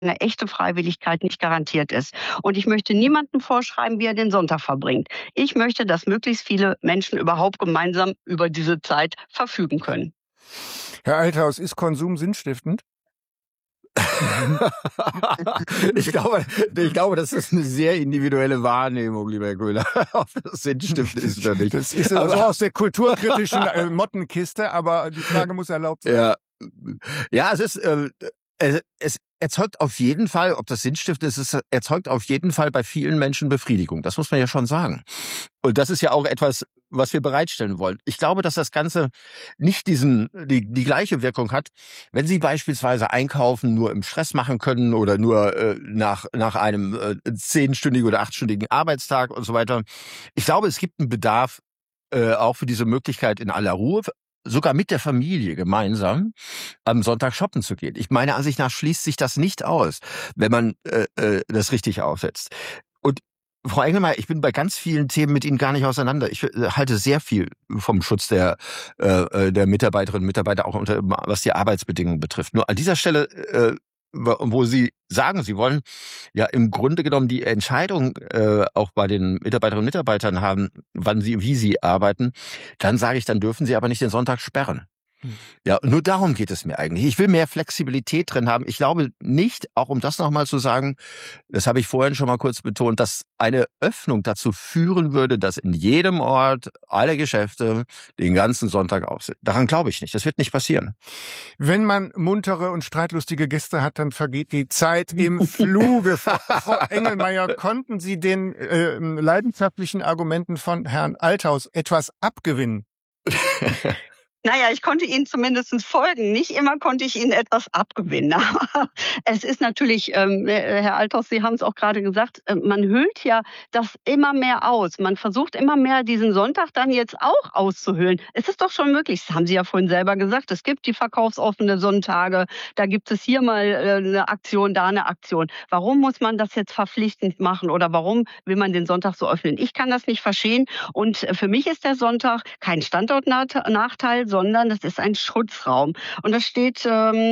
eine echte Freiwilligkeit nicht garantiert ist. Und ich möchte niemandem vorschreiben, wie er den Sonntag verbringt. Ich möchte, dass möglichst viele Menschen überhaupt gemeinsam über diese Zeit verfügen können. Herr Althaus, ist Konsum sinnstiftend? Ich glaube, das ist eine sehr individuelle Wahrnehmung, lieber Herr Köhler, ob das sinnstiftend ist oder nicht. Das ist also aus der kulturkritischen Mottenkiste, aber die Frage muss erlaubt sein. Ja, es erzeugt auf jeden Fall, ob das sinnstiftend ist, es erzeugt auf jeden Fall bei vielen Menschen Befriedigung. Das muss man ja schon sagen. Und das ist ja auch etwas, was wir bereitstellen wollen. Ich glaube, dass das Ganze nicht die gleiche Wirkung hat, wenn Sie beispielsweise Einkaufen nur im Stress machen können oder nur nach einem 10-stündigen oder 8-stündigen Arbeitstag und so weiter. Ich glaube, es gibt einen Bedarf auch für diese Möglichkeit in aller Ruhe, sogar mit der Familie gemeinsam am Sonntag shoppen zu gehen. Meiner Ansicht nach schließt sich das nicht aus, wenn man das richtig aufsetzt. Und Frau Engelmeier, ich bin bei ganz vielen Themen mit Ihnen gar nicht auseinander. Ich halte sehr viel vom Schutz der Mitarbeiterinnen und Mitarbeiter, auch was die Arbeitsbedingungen betrifft. Nur an dieser Stelle, wo Sie sagen, Sie wollen ja im Grunde genommen die Entscheidung auch bei den Mitarbeiterinnen und Mitarbeitern haben, wie sie arbeiten, dann sage ich, dann dürfen Sie aber nicht den Sonntag sperren. Ja, nur darum geht es mir eigentlich. Ich will mehr Flexibilität drin haben. Ich glaube nicht, auch um das nochmal zu sagen, das habe ich vorhin schon mal kurz betont, dass eine Öffnung dazu führen würde, dass in jedem Ort alle Geschäfte den ganzen Sonntag auf sind. Daran glaube ich nicht. Das wird nicht passieren. Wenn man muntere und streitlustige Gäste hat, dann vergeht die Zeit im Fluge. Frau Engelmeier, konnten Sie den leidenschaftlichen Argumenten von Herrn Althaus etwas abgewinnen? Naja, ich konnte Ihnen zumindest folgen. Nicht immer konnte ich Ihnen etwas abgewinnen. Aber es ist natürlich, Herr Althaus, Sie haben es auch gerade gesagt, man hüllt ja das immer mehr aus. Man versucht immer mehr, diesen Sonntag dann jetzt auch auszuhöhlen. Es ist doch schon möglich, das haben Sie ja vorhin selber gesagt, es gibt die verkaufsoffene Sonntage, da gibt es hier mal eine Aktion, da eine Aktion. Warum muss man das jetzt verpflichtend machen oder warum will man den Sonntag so öffnen? Ich kann das nicht verstehen und für mich ist der Sonntag kein Standortnachteil, sondern das ist ein Schutzraum. Und das steht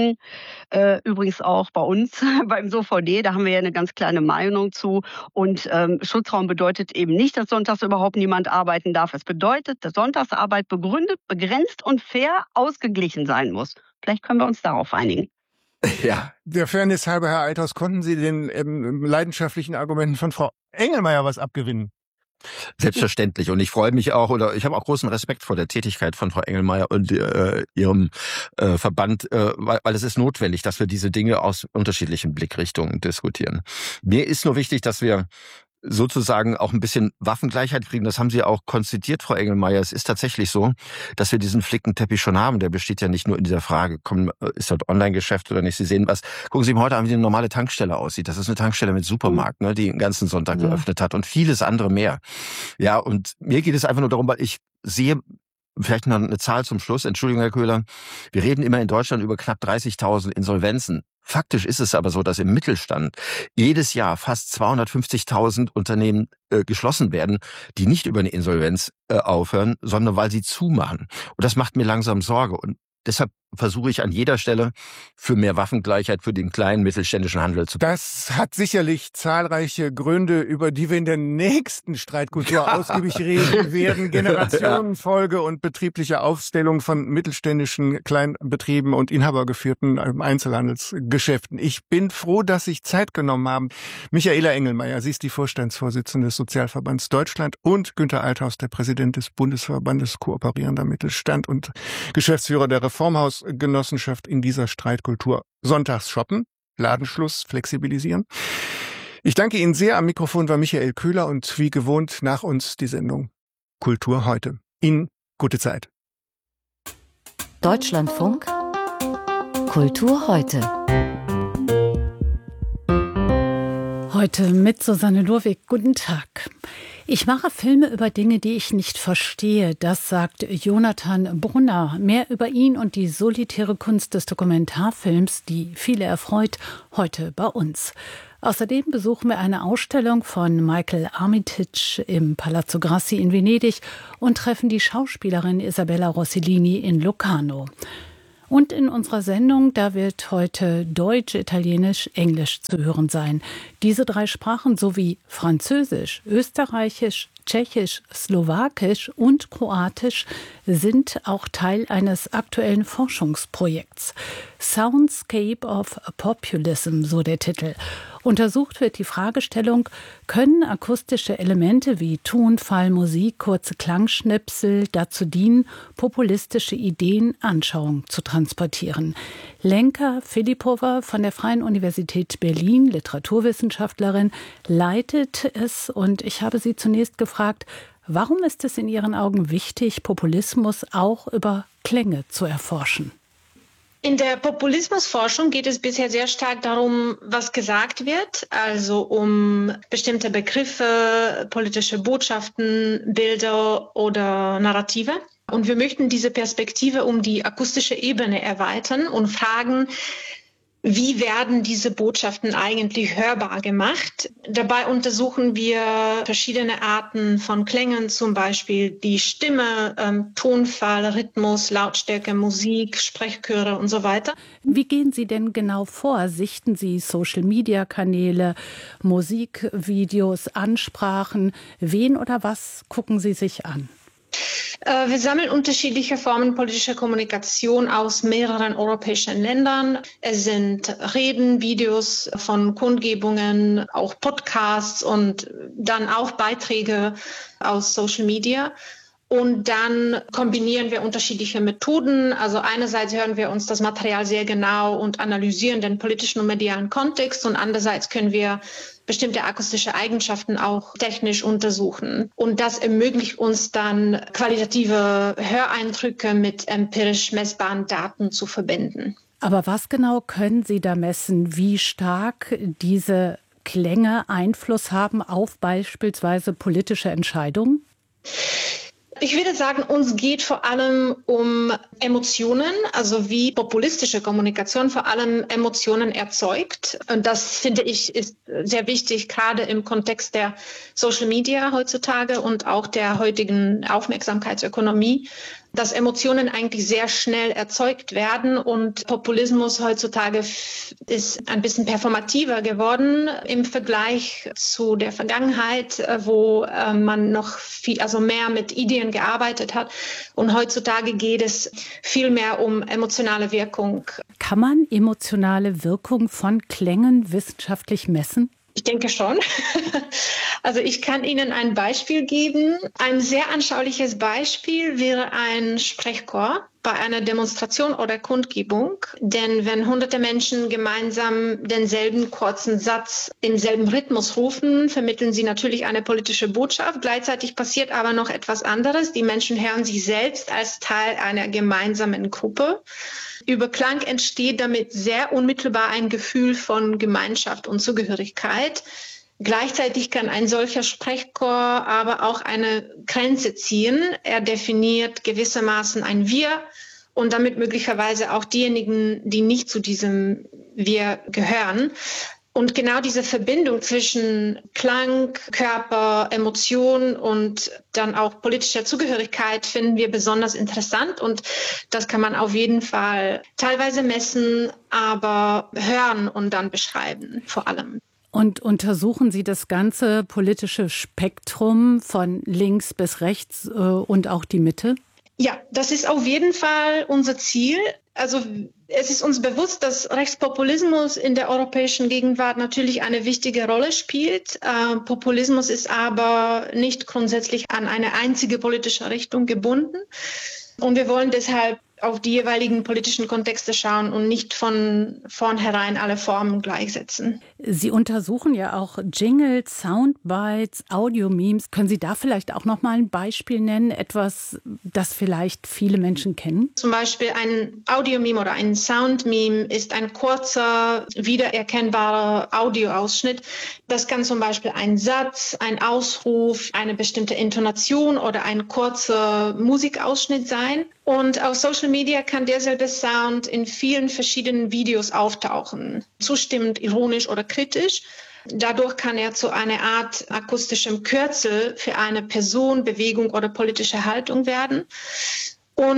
übrigens auch bei uns beim SOVD, da haben wir ja eine ganz kleine Meinung zu. Und Schutzraum bedeutet eben nicht, dass sonntags überhaupt niemand arbeiten darf. Es bedeutet, dass Sonntagsarbeit begründet, begrenzt und fair ausgeglichen sein muss. Vielleicht können wir uns darauf einigen. Ja, der Fairness halber, Herr Althaus, konnten Sie den leidenschaftlichen Argumenten von Frau Engelmeier was abgewinnen? Selbstverständlich. Und ich freue mich auch, oder ich habe auch großen Respekt vor der Tätigkeit von Frau Engelmeier und ihrem Verband, weil es ist notwendig, dass wir diese Dinge aus unterschiedlichen Blickrichtungen diskutieren. Mir ist nur wichtig, dass wir sozusagen auch ein bisschen Waffengleichheit kriegen. Das haben Sie auch konzitiert, Frau Engelmeier. Es ist tatsächlich so, dass wir diesen Flickenteppich schon haben. Der besteht ja nicht nur in dieser Frage, ist dort Online-Geschäft oder nicht? Sie sehen was. Gucken Sie mal heute an, wie eine normale Tankstelle aussieht. Das ist eine Tankstelle mit Supermarkt, ne, die den ganzen Sonntag geöffnet hat und vieles andere mehr. Ja, und mir geht es einfach nur darum, weil ich sehe, vielleicht noch eine Zahl zum Schluss. Entschuldigung, Herr Köhler. Wir reden immer in Deutschland über knapp 30.000 Insolvenzen. Faktisch ist es aber so, dass im Mittelstand jedes Jahr fast 250.000 Unternehmen geschlossen werden, die nicht über eine Insolvenz aufhören, sondern weil sie zumachen. Und das macht mir langsam Sorge. Und deshalb versuche ich an jeder Stelle für mehr Waffengleichheit für den kleinen mittelständischen Handel zu. Das hat sicherlich zahlreiche Gründe, über die wir in der nächsten Streitkultur ausgiebig reden werden. Generationenfolge und betriebliche Aufstellung von mittelständischen Kleinbetrieben und inhabergeführten Einzelhandelsgeschäften. Ich bin froh, dass Sie sich Zeit genommen haben. Michaela Engelmeier, sie ist die Vorstandsvorsitzende des Sozialverbands Deutschland und Günter Althaus, der Präsident des Bundesverbandes Kooperierender Mittelstand und Geschäftsführer der Reformhausgenossenschaft in dieser Streitkultur. Sonntags shoppen, Ladenschluss flexibilisieren. Ich danke Ihnen sehr. Am Mikrofon war Michael Köhler und wie gewohnt nach uns die Sendung Kultur heute. Ihnen gute Zeit. Deutschlandfunk Kultur heute. Heute mit Susanne Lurwig. Guten Tag. Ich mache Filme über Dinge, die ich nicht verstehe. Das sagt Jonathan Brunner. Mehr über ihn und die solitäre Kunst des Dokumentarfilms, die viele erfreut, heute bei uns. Außerdem besuchen wir eine Ausstellung von Michael Armitage im Palazzo Grassi in Venedig und treffen die Schauspielerin Isabella Rossellini in Locarno. Und in unserer Sendung, da wird heute Deutsch, Italienisch, Englisch zu hören sein. Diese 3 Sprachen sowie Französisch, Österreichisch, Tschechisch, Slowakisch und Kroatisch sind auch Teil eines aktuellen Forschungsprojekts. Soundscape of Populism, so der Titel. Untersucht wird die Fragestellung, können akustische Elemente wie Tonfall, Musik, kurze Klangschnipsel dazu dienen, populistische Ideen, Anschauungen zu transportieren. Lenka Filippova von der Freien Universität Berlin, Literaturwissenschaftlerin, leitet es und ich habe sie zunächst gefragt, warum ist es in ihren Augen wichtig, Populismus auch über Klänge zu erforschen? In der Populismusforschung geht es bisher sehr stark darum, was gesagt wird, also um bestimmte Begriffe, politische Botschaften, Bilder oder Narrative. Und wir möchten diese Perspektive um die akustische Ebene erweitern und fragen, wie werden diese Botschaften eigentlich hörbar gemacht? Dabei untersuchen wir verschiedene Arten von Klängen, zum Beispiel die Stimme, Tonfall, Rhythmus, Lautstärke, Musik, Sprechchöre und so weiter. Wie gehen Sie denn genau vor? Sichten Sie Social-Media-Kanäle, Musikvideos, Ansprachen? Wen oder was gucken Sie sich an? Wir sammeln unterschiedliche Formen politischer Kommunikation aus mehreren europäischen Ländern. Es sind Reden, Videos von Kundgebungen, auch Podcasts und dann auch Beiträge aus Social Media. Und dann kombinieren wir unterschiedliche Methoden. Also einerseits hören wir uns das Material sehr genau und analysieren den politischen und medialen Kontext und andererseits können wir bestimmte akustische Eigenschaften auch technisch untersuchen. Und das ermöglicht uns dann, qualitative Höreindrücke mit empirisch messbaren Daten zu verbinden. Aber was genau können Sie da messen, wie stark diese Klänge Einfluss haben auf beispielsweise politische Entscheidungen? Ich würde sagen, uns geht vor allem um Emotionen, also wie populistische Kommunikation vor allem Emotionen erzeugt. Und das, finde ich, ist sehr wichtig, gerade im Kontext der Social Media heutzutage und auch der heutigen Aufmerksamkeitsökonomie, dass Emotionen eigentlich sehr schnell erzeugt werden und Populismus heutzutage ist ein bisschen performativer geworden im Vergleich zu der Vergangenheit, wo man noch mehr mit Ideen gearbeitet hat. Und heutzutage geht es viel mehr um emotionale Wirkung. Kann man emotionale Wirkung von Klängen wissenschaftlich messen? Ich denke schon. Also ich kann Ihnen ein Beispiel geben. Ein sehr anschauliches Beispiel wäre ein Sprechchor bei einer Demonstration oder Kundgebung. Denn wenn hunderte Menschen gemeinsam denselben kurzen Satz im selben Rhythmus rufen, vermitteln sie natürlich eine politische Botschaft. Gleichzeitig passiert aber noch etwas anderes. Die Menschen hören sich selbst als Teil einer gemeinsamen Gruppe. Über Klang entsteht damit sehr unmittelbar ein Gefühl von Gemeinschaft und Zugehörigkeit. Gleichzeitig kann ein solcher Sprechchor aber auch eine Grenze ziehen. Er definiert gewissermaßen ein Wir und damit möglicherweise auch diejenigen, die nicht zu diesem Wir gehören. Und genau diese Verbindung zwischen Klang, Körper, Emotion und dann auch politischer Zugehörigkeit finden wir besonders interessant. Und das kann man auf jeden Fall teilweise messen, aber hören und dann beschreiben vor allem. Und untersuchen Sie das ganze politische Spektrum von links bis rechts und auch die Mitte? Ja, das ist auf jeden Fall unser Ziel. Also es ist uns bewusst, dass Rechtspopulismus in der europäischen Gegenwart natürlich eine wichtige Rolle spielt. Populismus ist aber nicht grundsätzlich an eine einzige politische Richtung gebunden. Und wir wollen deshalb auf die jeweiligen politischen Kontexte schauen und nicht von vornherein alle Formen gleichsetzen. Sie untersuchen ja auch Jingles, Soundbites, Audio-Memes. Können Sie da vielleicht auch noch mal ein Beispiel nennen? Etwas, das vielleicht viele Menschen kennen? Zum Beispiel ein Audio-Meme oder ein Sound-Meme ist ein kurzer, wiedererkennbarer Audioausschnitt. Das kann zum Beispiel ein Satz, ein Ausruf, eine bestimmte Intonation oder ein kurzer Musikausschnitt sein. Und auf Social Media kann derselbe Sound in vielen verschiedenen Videos auftauchen, zustimmend, ironisch oder kritisch. Dadurch kann er zu einer Art akustischem Kürzel für eine Person, Bewegung oder politische Haltung werden. Und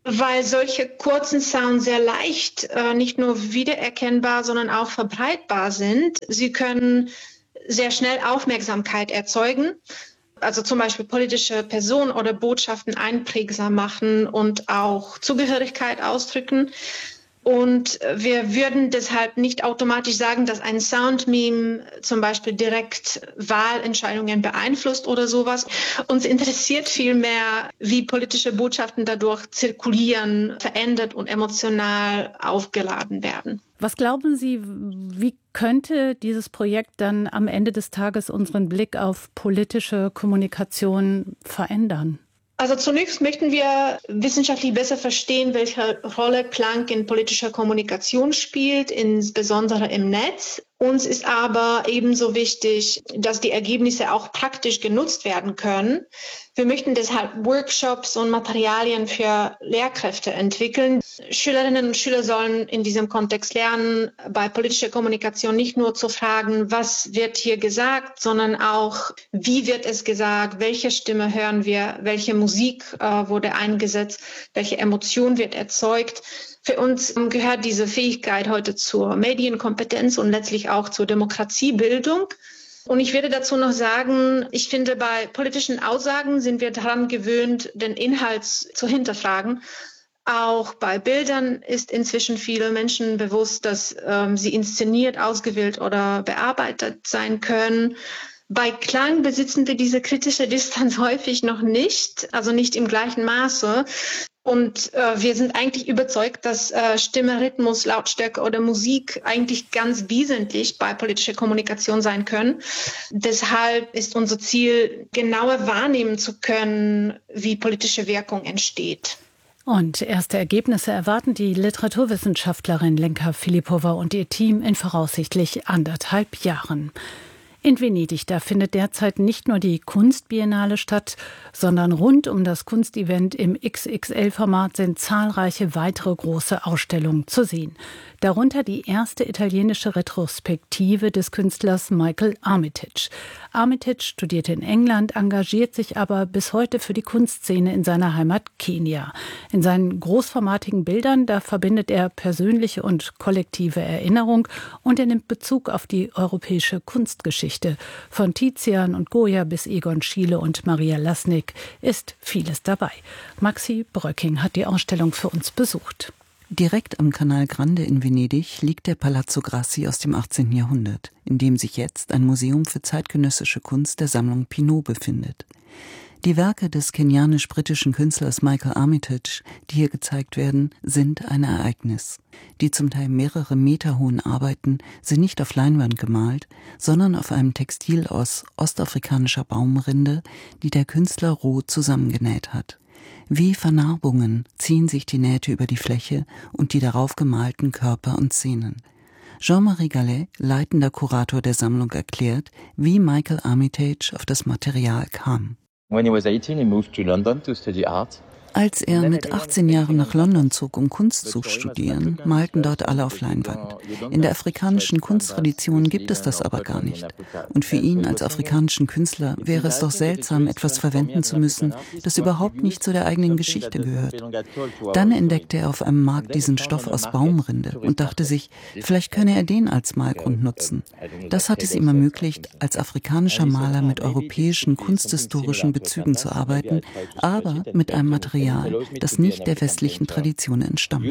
Weil solche kurzen Sounds sehr leicht nicht nur wiedererkennbar, sondern auch verbreitbar sind. Sie können sehr schnell Aufmerksamkeit erzeugen, also zum Beispiel politische Personen oder Botschaften einprägsam machen und auch Zugehörigkeit ausdrücken. Und wir würden deshalb nicht automatisch sagen, dass ein Soundmeme zum Beispiel direkt Wahlentscheidungen beeinflusst oder sowas. Uns interessiert vielmehr, wie politische Botschaften dadurch zirkulieren, verändert und emotional aufgeladen werden. Was glauben Sie, wie könnte dieses Projekt dann am Ende des Tages unseren Blick auf politische Kommunikation verändern? Also zunächst möchten wir wissenschaftlich besser verstehen, welche Rolle Klang in politischer Kommunikation spielt, insbesondere im Netz. Uns ist aber ebenso wichtig, dass die Ergebnisse auch praktisch genutzt werden können. Wir möchten deshalb Workshops und Materialien für Lehrkräfte entwickeln. Schülerinnen und Schüler sollen in diesem Kontext lernen, bei politischer Kommunikation nicht nur zu fragen, was wird hier gesagt, sondern auch, wie wird es gesagt, welche Stimme hören wir, welche Musik wurde eingesetzt, welche Emotion wird erzeugt. Für uns gehört diese Fähigkeit heute zur Medienkompetenz und letztlich auch zur Demokratiebildung. Und ich werde dazu noch sagen, ich finde, bei politischen Aussagen sind wir daran gewöhnt, den Inhalt zu hinterfragen. Auch bei Bildern ist inzwischen vielen Menschen bewusst, dass sie inszeniert, ausgewählt oder bearbeitet sein können. Bei Klang besitzen wir diese kritische Distanz häufig noch nicht, also nicht im gleichen Maße. Und wir sind eigentlich überzeugt, dass Stimme, Rhythmus, Lautstärke oder Musik eigentlich ganz wesentlich bei politischer Kommunikation sein können. Deshalb ist unser Ziel, genauer wahrnehmen zu können, wie politische Wirkung entsteht. Und erste Ergebnisse erwarten die Literaturwissenschaftlerin Lenka Filippova und ihr Team in voraussichtlich 1,5 Jahren. In Venedig, da findet derzeit nicht nur die Kunstbiennale statt, sondern rund um das Kunstevent im XXL-Format sind zahlreiche weitere große Ausstellungen zu sehen. Darunter die erste italienische Retrospektive des Künstlers Michael Armitage. Armitage studierte in England, engagiert sich aber bis heute für die Kunstszene in seiner Heimat Kenia. In seinen großformatigen Bildern, da verbindet er persönliche und kollektive Erinnerung und er nimmt Bezug auf die europäische Kunstgeschichte. Von Tizian und Goya bis Egon Schiele und Maria Lasnik ist vieles dabei. Maxi Bröcking hat die Ausstellung für uns besucht. Direkt am Canal Grande in Venedig liegt der Palazzo Grassi aus dem 18. Jahrhundert, in dem sich jetzt ein Museum für zeitgenössische Kunst der Sammlung Pinault befindet. Die Werke des kenianisch-britischen Künstlers Michael Armitage, die hier gezeigt werden, sind ein Ereignis. Die zum Teil mehrere Meter hohen Arbeiten sind nicht auf Leinwand gemalt, sondern auf einem Textil aus ostafrikanischer Baumrinde, die der Künstler roh zusammengenäht hat. Wie Vernarbungen ziehen sich die Nähte über die Fläche und die darauf gemalten Körper und Szenen. Jean-Marie Gallet, leitender Kurator der Sammlung, erklärt, wie Michael Armitage auf das Material kam. When he was 18, he moved to London to study art. Als er mit 18 Jahren nach London zog, um Kunst zu studieren, malten dort alle auf Leinwand. In der afrikanischen Kunsttradition gibt es das aber gar nicht. Und für ihn als afrikanischen Künstler wäre es doch seltsam, etwas verwenden zu müssen, das überhaupt nicht zu der eigenen Geschichte gehört. Dann entdeckte er auf einem Markt diesen Stoff aus Baumrinde und dachte sich, vielleicht könne er den als Malgrund nutzen. Das hat es ihm ermöglicht, als afrikanischer Maler mit europäischen kunsthistorischen Bezügen zu arbeiten, aber mit einem Material, das nicht der westlichen Tradition entstammt.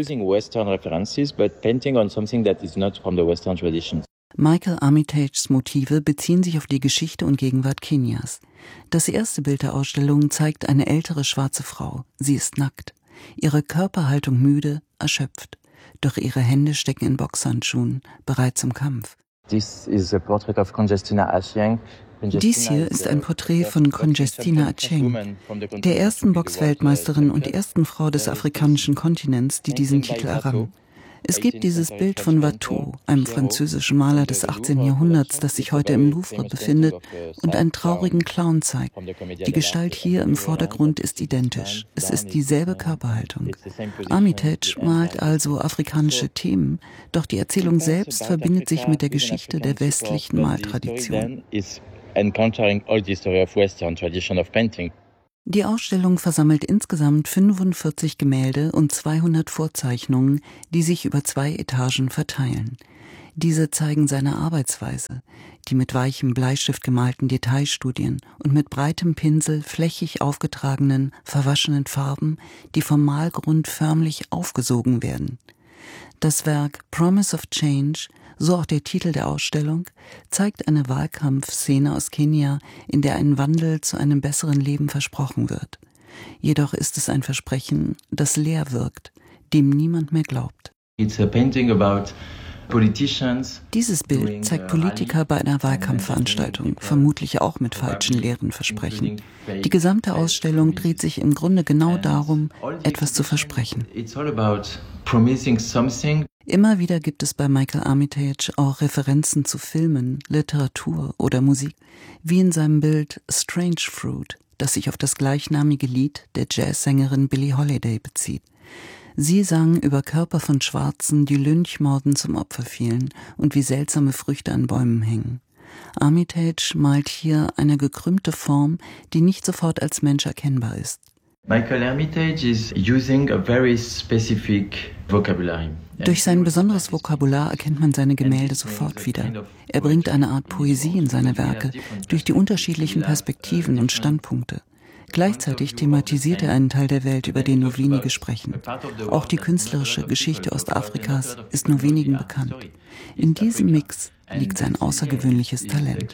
Michael Armitages Motive beziehen sich auf die Geschichte und Gegenwart Kenias. Das erste Bild der Ausstellung zeigt eine ältere schwarze Frau. Sie ist nackt, ihre Körperhaltung müde, erschöpft. Doch ihre Hände stecken in Boxhandschuhen, bereit zum Kampf. This is a portrait of Conjestina Achieng. Dies hier ist ein Porträt von Conjestina Achieng, der ersten Boxweltmeisterin und ersten Frau des afrikanischen Kontinents, die diesen Titel errang. Es gibt dieses Bild von Watteau, einem französischen Maler des 18. Jahrhunderts, das sich heute im Louvre befindet und einen traurigen Clown zeigt. Die Gestalt hier im Vordergrund ist identisch. Es ist dieselbe Körperhaltung. Armitage malt also afrikanische Themen, doch die Erzählung selbst verbindet sich mit der Geschichte der westlichen Maltradition. Encountering all the story of Western tradition of painting. Die Ausstellung versammelt insgesamt 45 Gemälde und 200 Vorzeichnungen, die sich über 2 Etagen verteilen. Diese zeigen seine Arbeitsweise, die mit weichem Bleistift gemalten Detailstudien und mit breitem Pinsel flächig aufgetragenen, verwaschenen Farben, die vom Malgrund förmlich aufgesogen werden. Das Werk Promise of Change, so auch der Titel der Ausstellung, zeigt eine Wahlkampfszene aus Kenia, in der ein Wandel zu einem besseren Leben versprochen wird. Jedoch ist es ein Versprechen, das leer wirkt, dem niemand mehr glaubt. It's a painting about Dieses Bild zeigt Politiker bei einer Wahlkampfveranstaltung, vermutlich auch mit falschen leeren Versprechen. Die gesamte Ausstellung dreht sich im Grunde genau darum, etwas zu versprechen. Immer wieder gibt es bei Michael Armitage auch Referenzen zu Filmen, Literatur oder Musik, wie in seinem Bild Strange Fruit, das sich auf das gleichnamige Lied der Jazzsängerin Billie Holiday bezieht. Sie sang über Körper von Schwarzen, die Lynchmorden zum Opfer fielen und wie seltsame Früchte an Bäumen hängen. Armitage malt hier eine gekrümmte Form, die nicht sofort als Mensch erkennbar ist. Michael Armitage is using a very specific vocabulary. Durch sein besonderes Vokabular erkennt man seine Gemälde sofort wieder. Er bringt eine Art Poesie in seine Werke, durch die unterschiedlichen Perspektiven und Standpunkte. Gleichzeitig thematisiert er einen Teil der Welt, über den nur wenige sprechen. Auch die künstlerische Geschichte Ostafrikas ist nur wenigen bekannt. In diesem Mix liegt sein außergewöhnliches Talent.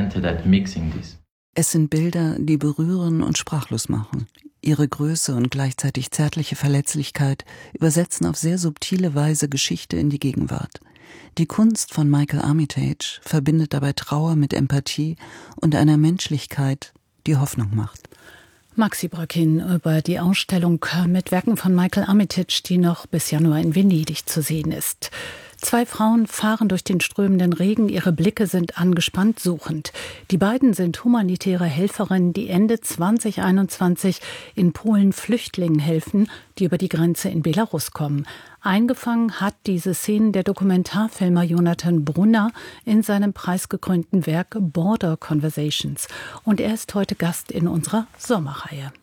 Es sind Bilder, die berühren und sprachlos machen. Ihre Größe und gleichzeitig zärtliche Verletzlichkeit übersetzen auf sehr subtile Weise Geschichte in die Gegenwart. Die Kunst von Michael Armitage verbindet dabei Trauer mit Empathie und einer Menschlichkeit, die Hoffnung macht. Maxi Brakin über die Ausstellung mit Werken von Michael Armitage, die noch bis Januar in Venedig zu sehen ist. 2 Frauen fahren durch den strömenden Regen, ihre Blicke sind angespannt suchend. Die beiden sind humanitäre Helferinnen, die Ende 2021 in Polen Flüchtlingen helfen, die über die Grenze in Belarus kommen. Eingefangen hat diese Szenen der Dokumentarfilmer Jonathan Brunner in seinem preisgekrönten Werk Border Conversations. Und er ist heute Gast in unserer Sommerreihe.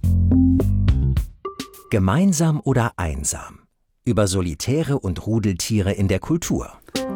Gemeinsam oder einsam? Über Solitäre und Rudeltiere in der Kultur.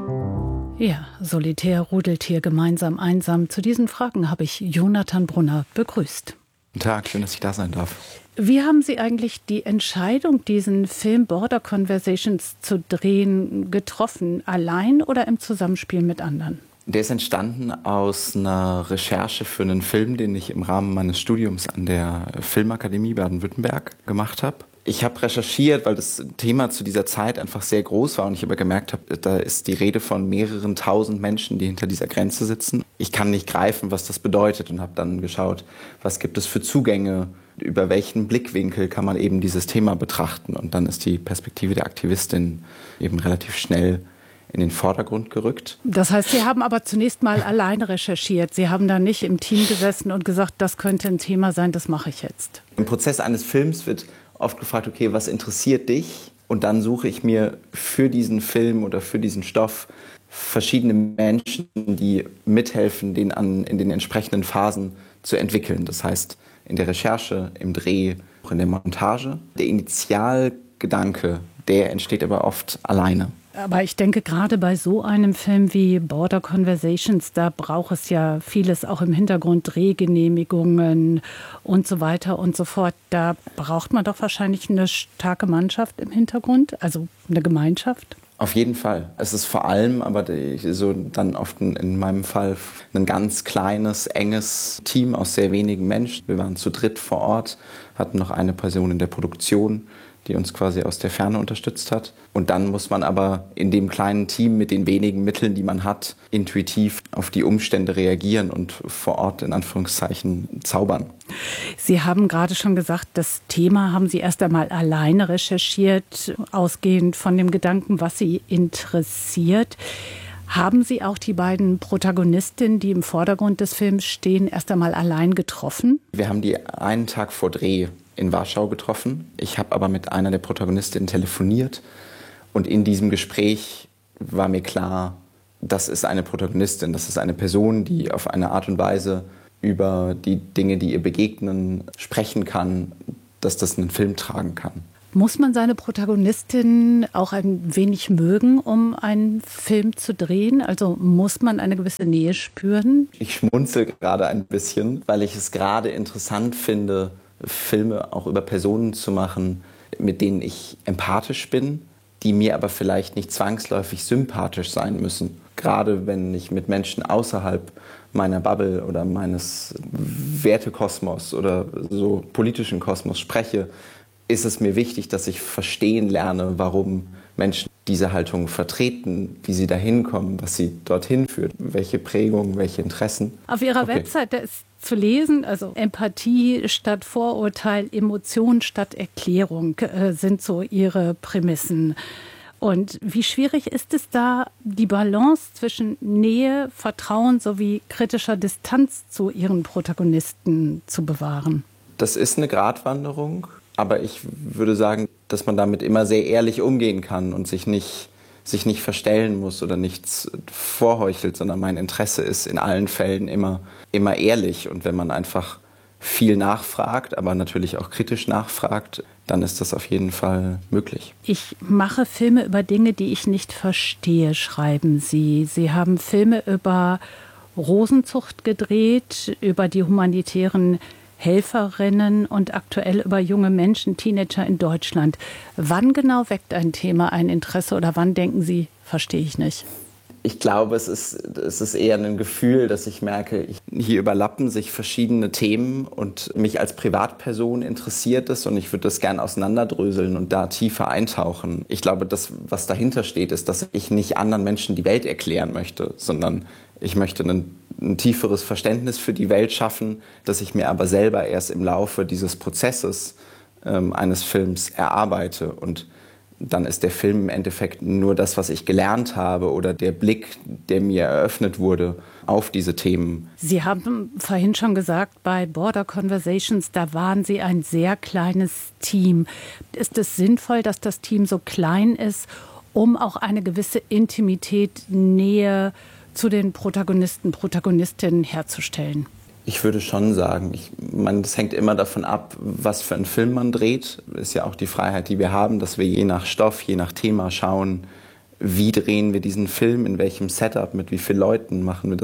Ja, Solitär, Rudeltier, gemeinsam, einsam. Zu diesen Fragen habe ich Jonathan Brunner begrüßt. Guten Tag, schön, dass ich da sein darf. Wie haben Sie eigentlich die Entscheidung, diesen Film Border Conversations zu drehen, getroffen? Allein oder im Zusammenspiel mit anderen? Der ist entstanden aus einer Recherche für einen Film, den ich im Rahmen meines Studiums an der Filmakademie Baden-Württemberg gemacht habe. Ich habe recherchiert, weil das Thema zu dieser Zeit einfach sehr groß war und ich aber gemerkt habe, da ist die Rede von mehreren tausend Menschen, die hinter dieser Grenze sitzen. Ich kann nicht greifen, was das bedeutet und habe dann geschaut, was gibt es für Zugänge, über welchen Blickwinkel kann man eben dieses Thema betrachten. Und dann ist die Perspektive der Aktivistin eben relativ schnell in den Vordergrund gerückt. Das heißt, Sie haben aber zunächst mal alleine recherchiert. Sie haben da nicht im Team gesessen und gesagt, das könnte ein Thema sein, das mache ich jetzt. Im Prozess eines Films wird oft gefragt, okay, was interessiert dich? Und dann suche ich mir für diesen Film oder für diesen Stoff verschiedene Menschen, die mithelfen, den in den entsprechenden Phasen zu entwickeln. Das heißt, in der Recherche, im Dreh, auch in der Montage. Der Initialgedanke, der entsteht aber oft alleine. Aber ich denke, gerade bei so einem Film wie Border Conversations, da braucht es ja vieles auch im Hintergrund, Drehgenehmigungen und so weiter und so fort. Da braucht man doch wahrscheinlich eine starke Mannschaft im Hintergrund, also eine Gemeinschaft. Auf jeden Fall. Es ist vor allem, aber so dann oft in meinem Fall ein ganz kleines, enges Team aus sehr wenigen Menschen. Wir waren zu dritt vor Ort, hatten noch eine Person in der Produktion, die uns quasi aus der Ferne unterstützt hat. Und dann muss man aber in dem kleinen Team mit den wenigen Mitteln, die man hat, intuitiv auf die Umstände reagieren und vor Ort in Anführungszeichen zaubern. Sie haben gerade schon gesagt, das Thema haben Sie erst einmal alleine recherchiert, ausgehend von dem Gedanken, was Sie interessiert. Haben Sie auch die beiden Protagonistinnen, die im Vordergrund des Films stehen, erst einmal allein getroffen? Wir haben die einen Tag vor Dreh in Warschau getroffen. Ich habe aber mit einer der Protagonistinnen telefoniert und in diesem Gespräch war mir klar, das ist eine Protagonistin, das ist eine Person, die auf eine Art und Weise über die Dinge, die ihr begegnen, sprechen kann, dass das einen Film tragen kann. Muss man seine Protagonistin auch ein wenig mögen, um einen Film zu drehen? Also muss man eine gewisse Nähe spüren? Ich schmunzel gerade ein bisschen, weil ich es gerade interessant finde, Filme auch über Personen zu machen, mit denen ich empathisch bin, die mir aber vielleicht nicht zwangsläufig sympathisch sein müssen. Gerade wenn ich mit Menschen außerhalb meiner Bubble oder meines Wertekosmos oder so politischen Kosmos spreche, ist es mir wichtig, dass ich verstehen lerne, warum Menschen diese Haltung vertreten, wie sie dahin kommen, was sie dorthin führt, welche Prägungen, welche Interessen. Auf Ihrer Webseite ist zu lesen, also Empathie statt Vorurteil, Emotion statt Erklärung sind so Ihre Prämissen. Und wie schwierig ist es da, die Balance zwischen Nähe, Vertrauen sowie kritischer Distanz zu Ihren Protagonisten zu bewahren? Das ist eine Gratwanderung, aber ich würde sagen, dass man damit immer sehr ehrlich umgehen kann und sich nicht verstellen muss oder nichts vorheuchelt, sondern mein Interesse ist in allen Fällen immer ehrlich. Und wenn man einfach viel nachfragt, aber natürlich auch kritisch nachfragt, dann ist das auf jeden Fall möglich. Ich mache Filme über Dinge, die ich nicht verstehe, schreiben Sie. Sie haben Filme über Rosenzucht gedreht, über die humanitären Helferinnen und aktuell über junge Menschen, Teenager in Deutschland. Wann genau weckt ein Thema ein Interesse oder wann denken Sie, verstehe ich nicht? Ich glaube, es ist eher ein Gefühl, dass ich merke, hier überlappen sich verschiedene Themen und mich als Privatperson interessiert es und ich würde das gern auseinanderdröseln und da tiefer eintauchen. Ich glaube, das, was dahinter steht, ist, dass ich nicht anderen Menschen die Welt erklären möchte, sondern ich möchte ein tieferes Verständnis für die Welt schaffen, das ich mir aber selber erst im Laufe dieses Prozesses eines Films erarbeite. Und dann ist der Film im Endeffekt nur das, was ich gelernt habe oder der Blick, der mir eröffnet wurde auf diese Themen. Sie haben vorhin schon gesagt, bei Border Conversations, da waren Sie ein sehr kleines Team. Ist es sinnvoll, dass das Team so klein ist, um auch eine gewisse Intimität, Nähe zu den Protagonisten, Protagonistinnen herzustellen? Ich würde schon sagen, das hängt immer davon ab, was für einen Film man dreht. Ist ja auch die Freiheit, die wir haben, dass wir je nach Stoff, je nach Thema schauen, wie drehen wir diesen Film, in welchem Setup, mit wie vielen Leuten macht man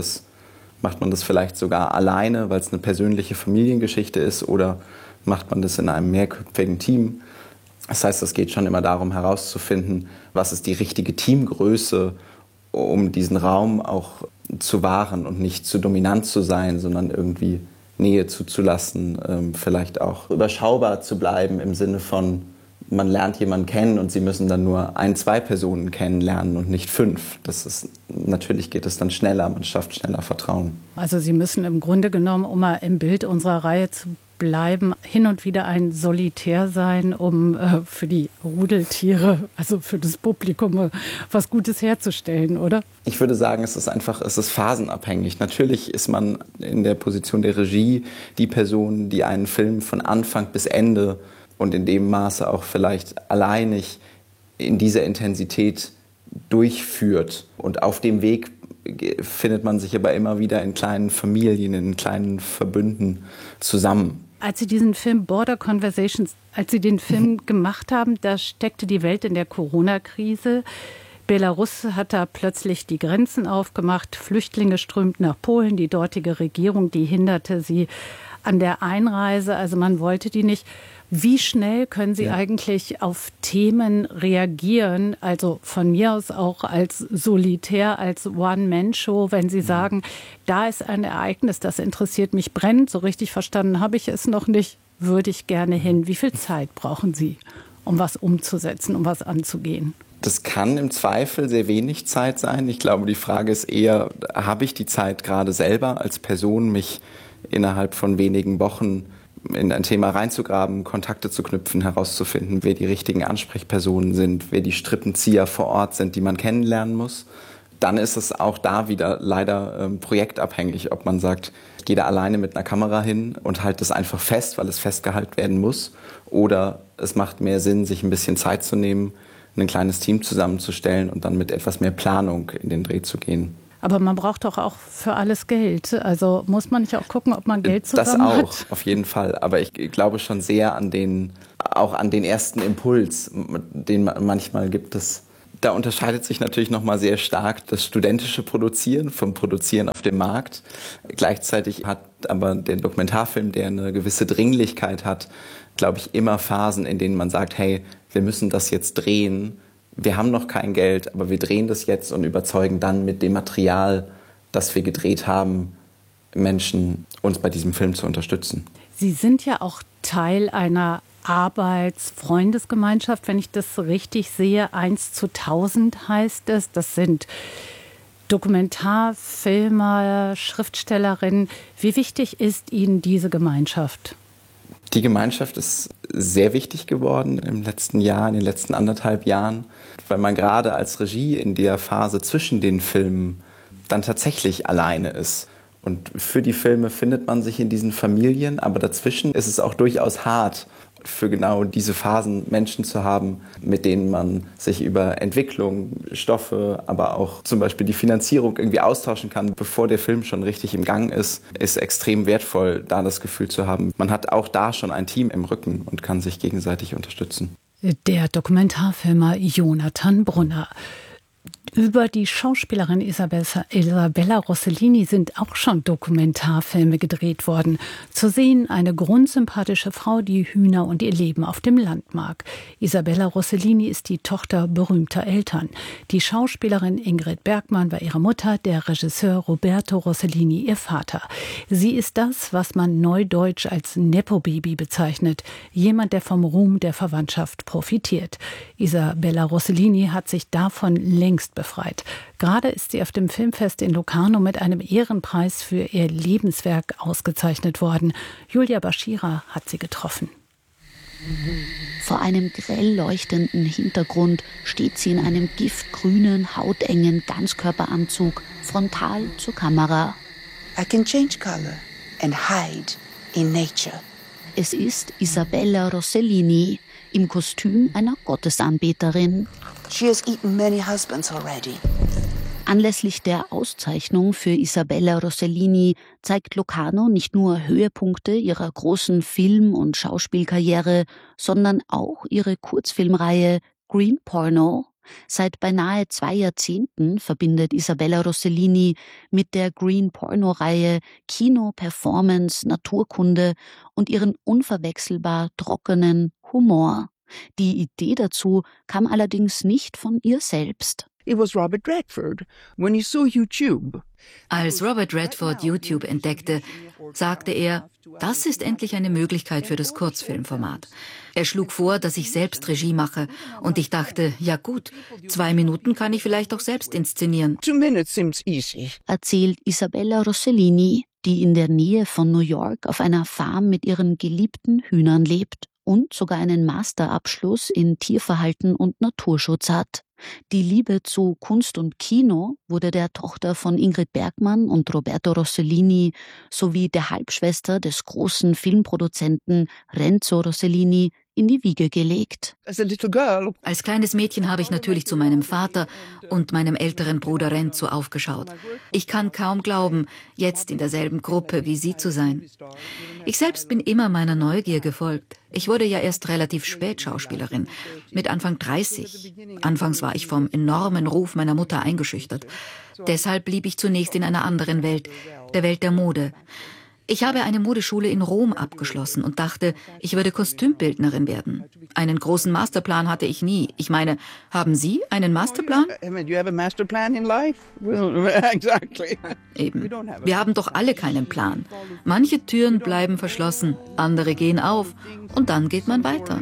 das vielleicht sogar alleine, weil es eine persönliche Familiengeschichte ist, oder macht man das in einem mehrköpfigen Team. Das heißt, es geht schon immer darum herauszufinden, was ist die richtige Teamgröße, um diesen Raum auch zu wahren und nicht zu dominant zu sein, sondern irgendwie Nähe zuzulassen, vielleicht auch überschaubar zu bleiben im Sinne von, man lernt jemanden kennen und sie müssen dann nur 1-2 Personen kennenlernen und nicht 5. Natürlich geht es dann schneller, man schafft schneller Vertrauen. Also Sie müssen im Grunde genommen, um mal im Bild unserer Reihe zu bleiben, hin und wieder ein Solitär sein, um für die Rudeltiere, also für das Publikum, was Gutes herzustellen, oder? Ich würde sagen, es ist phasenabhängig. Natürlich ist man in der Position der Regie die Person, die einen Film von Anfang bis Ende und in dem Maße auch vielleicht alleinig in dieser Intensität durchführt. Und auf dem Weg findet man sich aber immer wieder in kleinen Familien, in kleinen Verbünden zusammen. Als Sie diesen Film Border Conversations, als Sie den Film gemacht haben, da steckte die Welt in der Corona-Krise. Belarus hat da plötzlich die Grenzen aufgemacht, Flüchtlinge strömten nach Polen, die dortige Regierung, die hinderte sie an der Einreise, also man wollte die nicht. Wie schnell können Sie eigentlich auf Themen reagieren, also von mir aus auch als Solitär, als One-Man-Show, wenn Sie sagen, da ist ein Ereignis, das interessiert mich brennend, so richtig verstanden habe ich es noch nicht, würde ich gerne hin. Wie viel Zeit brauchen Sie, um was umzusetzen, um was anzugehen? Das kann im Zweifel sehr wenig Zeit sein. Ich glaube, die Frage ist eher, habe ich die Zeit gerade selber als Person, mich innerhalb von wenigen Wochen in ein Thema reinzugraben, Kontakte zu knüpfen, herauszufinden, wer die richtigen Ansprechpersonen sind, wer die Strippenzieher vor Ort sind, die man kennenlernen muss. Dann ist es auch da wieder leider projektabhängig, ob man sagt, ich gehe da alleine mit einer Kamera hin und halte das einfach fest, weil es festgehalten werden muss. Oder es macht mehr Sinn, sich ein bisschen Zeit zu nehmen, ein kleines Team zusammenzustellen und dann mit etwas mehr Planung in den Dreh zu gehen. Aber man braucht doch auch für alles Geld. Also muss man nicht auch gucken, ob man Geld zusammen hat? Das auch, auf jeden Fall. Aber ich glaube schon sehr an den ersten Impuls, den manchmal gibt es. Da unterscheidet sich natürlich nochmal sehr stark das studentische Produzieren vom Produzieren auf dem Markt. Gleichzeitig hat aber der Dokumentarfilm, der eine gewisse Dringlichkeit hat, glaube ich, immer Phasen, in denen man sagt, hey, wir müssen das jetzt drehen. Wir haben noch kein Geld, aber wir drehen das jetzt und überzeugen dann mit dem Material, das wir gedreht haben, Menschen, uns bei diesem Film zu unterstützen. Sie sind ja auch Teil einer Arbeits-Freundesgemeinschaft, wenn ich das richtig sehe. 1:1000 heißt es. Das sind Dokumentarfilmer, Schriftstellerinnen. Wie wichtig ist Ihnen diese Gemeinschaft? Die Gemeinschaft ist sehr wichtig geworden im letzten Jahr, in den letzten 1,5 Jahren, weil man gerade als Regie in der Phase zwischen den Filmen dann tatsächlich alleine ist. Und für die Filme findet man sich in diesen Familien, aber dazwischen ist es auch durchaus hart, für genau diese Phasen Menschen zu haben, mit denen man sich über Entwicklung, Stoffe, aber auch zum Beispiel die Finanzierung irgendwie austauschen kann, bevor der Film schon richtig im Gang ist extrem wertvoll, da das Gefühl zu haben, man hat auch da schon ein Team im Rücken und kann sich gegenseitig unterstützen. Der Dokumentarfilmer Jonathan Brunner. Über die Schauspielerin Isabella Rossellini sind auch schon Dokumentarfilme gedreht worden. Zu sehen eine grundsympathische Frau, die Hühner und ihr Leben auf dem Land mag. Isabella Rossellini ist die Tochter berühmter Eltern. Die Schauspielerin Ingrid Bergman war ihre Mutter, der Regisseur Roberto Rossellini ihr Vater. Sie ist das, was man neudeutsch als Nepo-Baby bezeichnet. Jemand, der vom Ruhm der Verwandtschaft profitiert. Isabella Rossellini hat sich davon längst befreit. Gerade ist sie auf dem Filmfest in Locarno mit einem Ehrenpreis für ihr Lebenswerk ausgezeichnet worden. Julia Bashira hat sie getroffen. Vor einem grell leuchtenden Hintergrund steht sie in einem giftgrünen, hautengen Ganzkörperanzug frontal zur Kamera. I can change color and hide in nature. Es ist Isabella Rossellini im Kostüm einer Gottesanbeterin. She has eaten many husbands already. Anlässlich der Auszeichnung für Isabella Rossellini zeigt Locarno nicht nur Höhepunkte ihrer großen Film- und Schauspielkarriere, sondern auch ihre Kurzfilmreihe Green Porno. Seit beinahe 2 Jahrzehnten verbindet Isabella Rossellini mit der Green Porno-Reihe Kino, Performance, Naturkunde und ihren unverwechselbar trockenen Humor. Die Idee dazu kam allerdings nicht von ihr selbst. It was Robert Redford. When he saw YouTube. Als Robert Redford YouTube entdeckte, sagte er, das ist endlich eine Möglichkeit für das Kurzfilmformat. Er schlug vor, dass ich selbst Regie mache und ich dachte, ja gut, 2 Minuten kann ich vielleicht auch selbst inszenieren. 2 minutes seems easy. Erzählt Isabella Rossellini, die in der Nähe von New York auf einer Farm mit ihren geliebten Hühnern lebt und sogar einen Masterabschluss in Tierverhalten und Naturschutz hat. Die Liebe zu Kunst und Kino wurde der Tochter von Ingrid Bergman und Roberto Rossellini sowie der Halbschwester des großen Filmproduzenten Renzo Rossellini in die Wiege gelegt. Als kleines Mädchen habe ich natürlich zu meinem Vater und meinem älteren Bruder Renzo aufgeschaut. Ich kann kaum glauben, jetzt in derselben Gruppe wie sie zu sein. Ich selbst bin immer meiner Neugier gefolgt. Ich wurde ja erst relativ spät Schauspielerin, mit Anfang 30. Anfangs war ich vom enormen Ruf meiner Mutter eingeschüchtert. Deshalb blieb ich zunächst in einer anderen Welt, der Welt der Mode. Ich habe eine Modeschule in Rom abgeschlossen und dachte, ich würde Kostümbildnerin werden. Einen großen Masterplan hatte ich nie. Ich meine, haben Sie einen Masterplan? Eben. Wir haben doch alle keinen Plan. Manche Türen bleiben verschlossen, andere gehen auf und dann geht man weiter.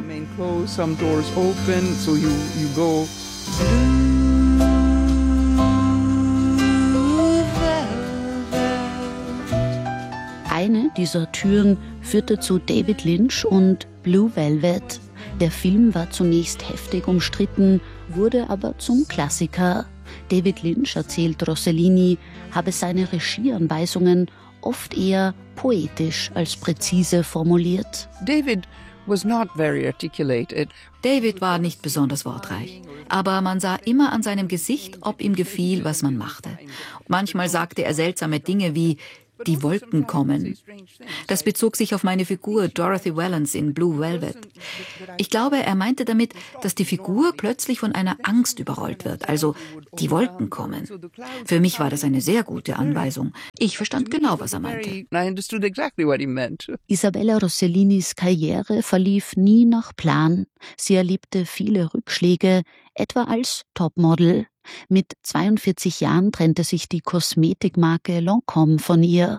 Eine dieser Türen führte zu David Lynch und Blue Velvet. Der Film war zunächst heftig umstritten, wurde aber zum Klassiker. David Lynch, erzählt Rossellini, habe seine Regieanweisungen oft eher poetisch als präzise formuliert. David was not very articulated. David war nicht besonders wortreich, aber man sah immer an seinem Gesicht, ob ihm gefiel, was man machte. Manchmal sagte er seltsame Dinge wie „die Wolken kommen". Das bezog sich auf meine Figur Dorothy Valance in Blue Velvet. Ich glaube, er meinte damit, dass die Figur plötzlich von einer Angst überrollt wird, also die Wolken kommen. Für mich war das eine sehr gute Anweisung. Ich verstand genau, was er meinte. Isabella Rossellinis Karriere verlief nie nach Plan. Sie erlebte viele Rückschläge, etwa als Topmodel. Mit 42 Jahren trennte sich die Kosmetikmarke Lancôme von ihr.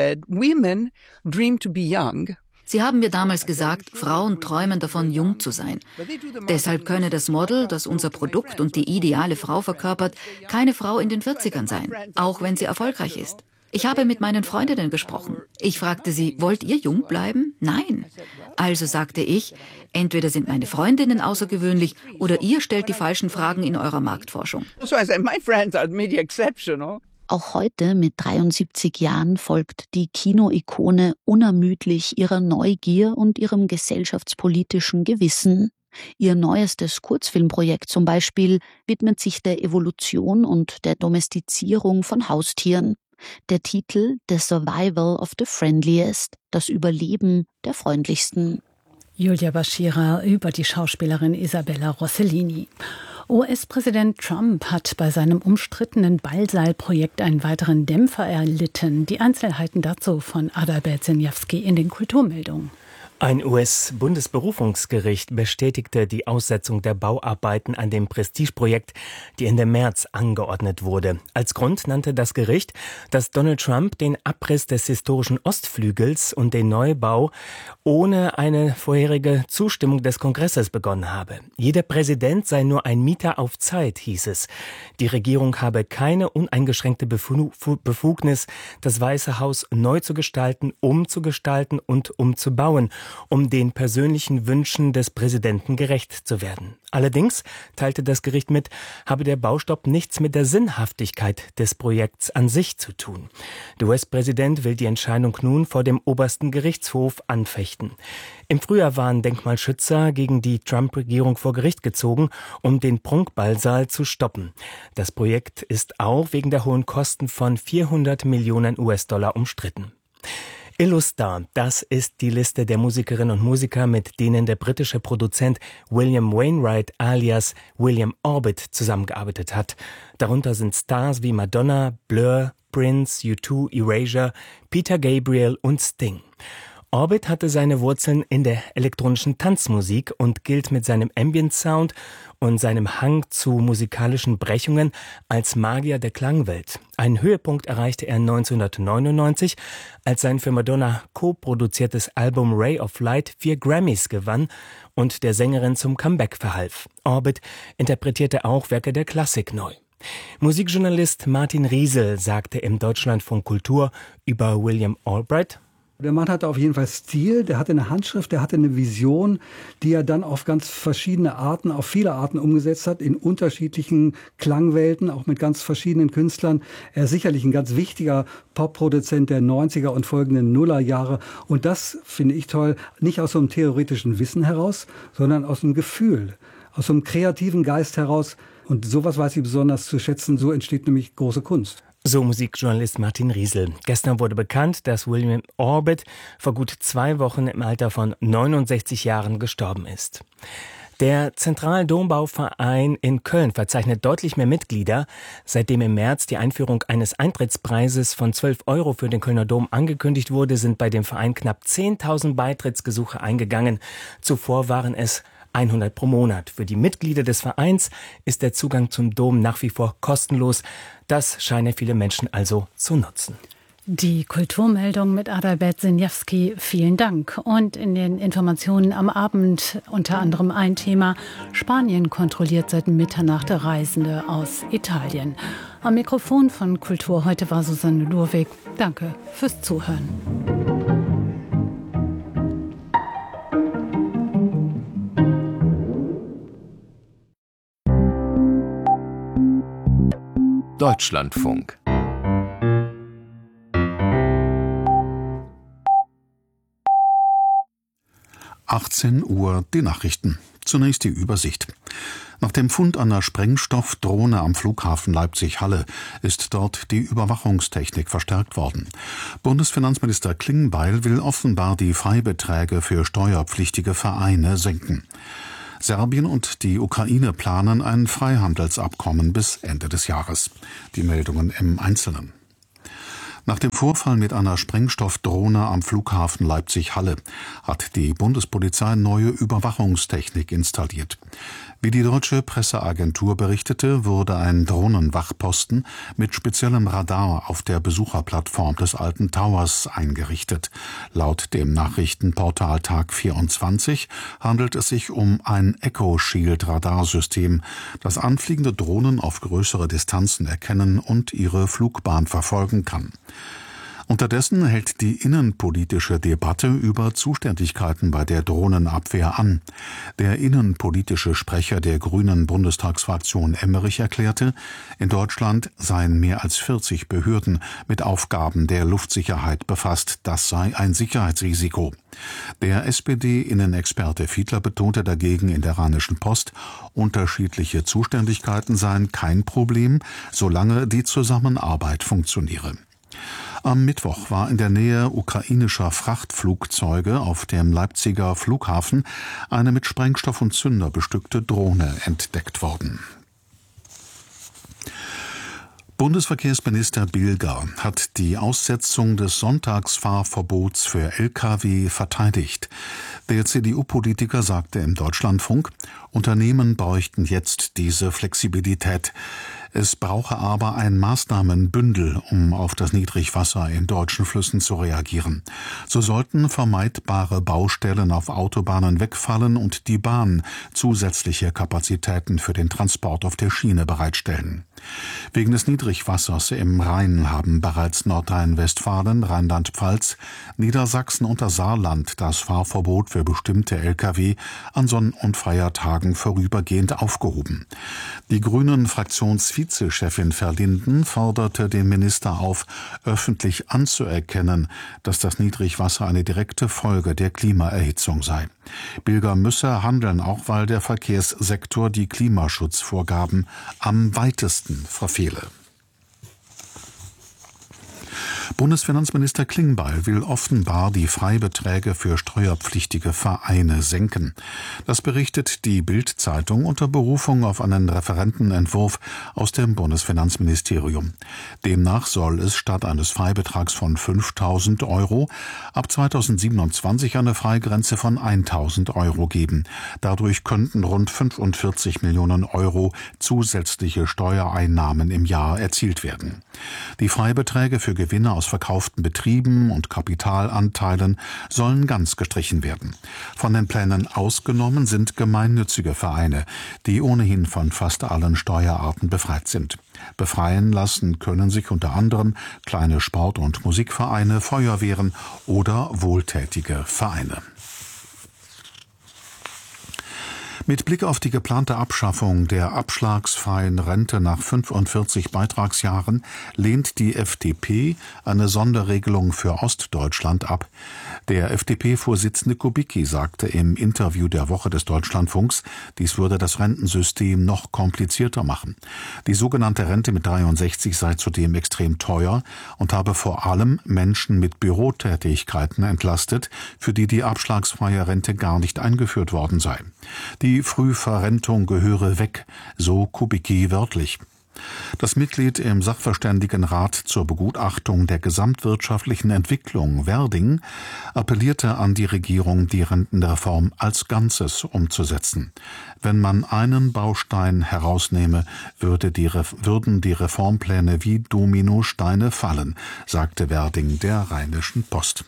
Sie haben mir damals gesagt, Frauen träumen davon, jung zu sein. Deshalb könne das Model, das unser Produkt und die ideale Frau verkörpert, keine Frau in den 40ern sein, auch wenn sie erfolgreich ist. Ich habe mit meinen Freundinnen gesprochen. Ich fragte sie, wollt ihr jung bleiben? Nein. Also sagte ich, entweder sind meine Freundinnen außergewöhnlich oder ihr stellt die falschen Fragen in eurer Marktforschung. Auch heute mit 73 Jahren folgt die Kino-Ikone unermüdlich ihrer Neugier und ihrem gesellschaftspolitischen Gewissen. Ihr neuestes Kurzfilmprojekt zum Beispiel widmet sich der Evolution und der Domestizierung von Haustieren. Der Titel The Survival of the Friendliest, das Überleben der Freundlichsten. Julia Bashira über die Schauspielerin Isabella Rossellini. US-Präsident Trump hat bei seinem umstrittenen Ballsaal-Projekt einen weiteren Dämpfer erlitten. Die Einzelheiten dazu von Adalbert Senjawski in den Kulturmeldungen. Ein US-Bundesberufungsgericht bestätigte die Aussetzung der Bauarbeiten an dem Prestigeprojekt, die Ende März angeordnet wurde. Als Grund nannte das Gericht, dass Donald Trump den Abriss des historischen Ostflügels und den Neubau ohne eine vorherige Zustimmung des Kongresses begonnen habe. Jeder Präsident sei nur ein Mieter auf Zeit, hieß es. Die Regierung habe keine uneingeschränkte Befugnis, das Weiße Haus neu zu gestalten, umzugestalten und umzubauen, um den persönlichen Wünschen des Präsidenten gerecht zu werden. Allerdings, teilte das Gericht mit, habe der Baustopp nichts mit der Sinnhaftigkeit des Projekts an sich zu tun. Der US-Präsident will die Entscheidung nun vor dem obersten Gerichtshof anfechten. Im Frühjahr waren Denkmalschützer gegen die Trump-Regierung vor Gericht gezogen, um den Prunkballsaal zu stoppen. Das Projekt ist auch wegen der hohen Kosten von 400 Millionen US-Dollar umstritten. Illustar, das ist die Liste der Musikerinnen und Musiker, mit denen der britische Produzent William Wainwright alias William Orbit zusammengearbeitet hat. Darunter sind Stars wie Madonna, Blur, Prince, U2, Erasure, Peter Gabriel und Sting. Orbit hatte seine Wurzeln in der elektronischen Tanzmusik und gilt mit seinem Ambient-Sound und seinem Hang zu musikalischen Brechungen als Magier der Klangwelt. Einen Höhepunkt erreichte er 1999, als sein für Madonna co-produziertes Album Ray of Light 4 Grammys gewann und der Sängerin zum Comeback verhalf. Orbit interpretierte auch Werke der Klassik neu. Musikjournalist Martin Riesel sagte im Deutschlandfunk Kultur über William Albright: Der Mann hatte auf jeden Fall Stil, der hatte eine Handschrift, der hatte eine Vision, die er dann auf ganz verschiedene Arten, auf viele Arten umgesetzt hat, in unterschiedlichen Klangwelten, auch mit ganz verschiedenen Künstlern. Er ist sicherlich ein ganz wichtiger Popproduzent der 90er und folgenden Nullerjahre. Und das finde ich toll, nicht aus so einem theoretischen Wissen heraus, sondern aus einem Gefühl, aus so einem kreativen Geist heraus. Und sowas weiß ich besonders zu schätzen, so entsteht nämlich große Kunst. So Musikjournalist Martin Riesel. Gestern wurde bekannt, dass William Orbit vor gut 2 Wochen im Alter von 69 Jahren gestorben ist. Der Zentraldombauverein in Köln verzeichnet deutlich mehr Mitglieder. Seitdem im März die Einführung eines Eintrittspreises von 12 € für den Kölner Dom angekündigt wurde, sind bei dem Verein knapp 10.000 Beitrittsgesuche eingegangen. Zuvor waren es 100 pro Monat. Für die Mitglieder des Vereins ist der Zugang zum Dom nach wie vor kostenlos. Das scheinen viele Menschen also zu nutzen. Die Kulturmeldung mit Adalbert Senjawski, vielen Dank. Und in den Informationen am Abend unter anderem ein Thema: Spanien kontrolliert seit Mitternacht Reisende aus Italien. Am Mikrofon von Kultur heute war Susanne Lurwig. Danke fürs Zuhören. Deutschlandfunk. 18 Uhr die Nachrichten. Zunächst die Übersicht. Nach dem Fund einer Sprengstoffdrohne am Flughafen Leipzig-Halle ist dort die Überwachungstechnik verstärkt worden. Bundesfinanzminister Klingbeil will offenbar die Freibeträge für steuerpflichtige Vereine senken. Serbien und die Ukraine planen ein Freihandelsabkommen bis Ende des Jahres. Die Meldungen im Einzelnen. Nach dem Vorfall mit einer Sprengstoffdrohne am Flughafen Leipzig-Halle hat die Bundespolizei neue Überwachungstechnik installiert. Wie die deutsche Presseagentur berichtete, wurde ein Drohnenwachposten mit speziellem Radar auf der Besucherplattform des Alten Towers eingerichtet. Laut dem Nachrichtenportal Tag 24 handelt es sich um ein Echo-Shield-Radarsystem, das anfliegende Drohnen auf größere Distanzen erkennen und ihre Flugbahn verfolgen kann. Unterdessen hält die innenpolitische Debatte über Zuständigkeiten bei der Drohnenabwehr an. Der innenpolitische Sprecher der Grünen Bundestagsfraktion Emmerich erklärte, in Deutschland seien mehr als 40 Behörden mit Aufgaben der Luftsicherheit befasst. Das sei ein Sicherheitsrisiko. Der SPD-Innenexperte Fiedler betonte dagegen in der Rheinischen Post, unterschiedliche Zuständigkeiten seien kein Problem, solange die Zusammenarbeit funktioniere. Am Mittwoch war in der Nähe ukrainischer Frachtflugzeuge auf dem Leipziger Flughafen eine mit Sprengstoff und Zünder bestückte Drohne entdeckt worden. Bundesverkehrsminister Bilger hat die Aussetzung des Sonntagsfahrverbots für Lkw verteidigt. Der CDU-Politiker sagte im Deutschlandfunk, Unternehmen bräuchten jetzt diese Flexibilität. Es brauche aber ein Maßnahmenbündel, um auf das Niedrigwasser in deutschen Flüssen zu reagieren. So sollten vermeidbare Baustellen auf Autobahnen wegfallen und die Bahn zusätzliche Kapazitäten für den Transport auf der Schiene bereitstellen. Wegen des Niedrigwassers im Rhein haben bereits Nordrhein-Westfalen, Rheinland-Pfalz, Niedersachsen und das Saarland das Fahrverbot für bestimmte Lkw an Sonn- und Feiertagen vorübergehend aufgehoben. Die Grünen-Fraktionsvizechefin Verlinden forderte den Minister auf, öffentlich anzuerkennen, dass das Niedrigwasser eine direkte Folge der Klimaerhitzung sei. Bilger müsse handeln, auch weil der Verkehrssektor die Klimaschutzvorgaben am weitesten verfehle. Bundesfinanzminister Klingbeil will offenbar die Freibeträge für steuerpflichtige Vereine senken. Das berichtet die Bild-Zeitung unter Berufung auf einen Referentenentwurf aus dem Bundesfinanzministerium. Demnach soll es statt eines Freibetrags von 5.000 € ab 2027 eine Freigrenze von 1.000 € geben. Dadurch könnten rund 45 Millionen € zusätzliche Steuereinnahmen im Jahr erzielt werden. Die Freibeträge für Gewinne aus verkauften Betrieben und Kapitalanteilen sollen ganz gestrichen werden. Von den Plänen ausgenommen sind gemeinnützige Vereine, die ohnehin von fast allen Steuerarten befreit sind. Befreien lassen können sich unter anderem kleine Sport- und Musikvereine, Feuerwehren oder wohltätige Vereine. Mit Blick auf die geplante Abschaffung der abschlagsfreien Rente nach 45 Beitragsjahren lehnt die FDP eine Sonderregelung für Ostdeutschland ab. Der FDP-Vorsitzende Kubicki sagte im Interview der Woche des Deutschlandfunks, dies würde das Rentensystem noch komplizierter machen. Die sogenannte Rente mit 63 sei zudem extrem teuer und habe vor allem Menschen mit Bürotätigkeiten entlastet, für die die abschlagsfreie Rente gar nicht eingeführt worden sei. Die Frühverrentung gehöre weg, so Kubicki wörtlich. Das Mitglied im Sachverständigenrat zur Begutachtung der gesamtwirtschaftlichen Entwicklung, Werding, appellierte an die Regierung, die Rentenreform als Ganzes umzusetzen. Wenn man einen Baustein herausnehme, würden die Reformpläne wie Dominosteine fallen, sagte Werding der Rheinischen Post.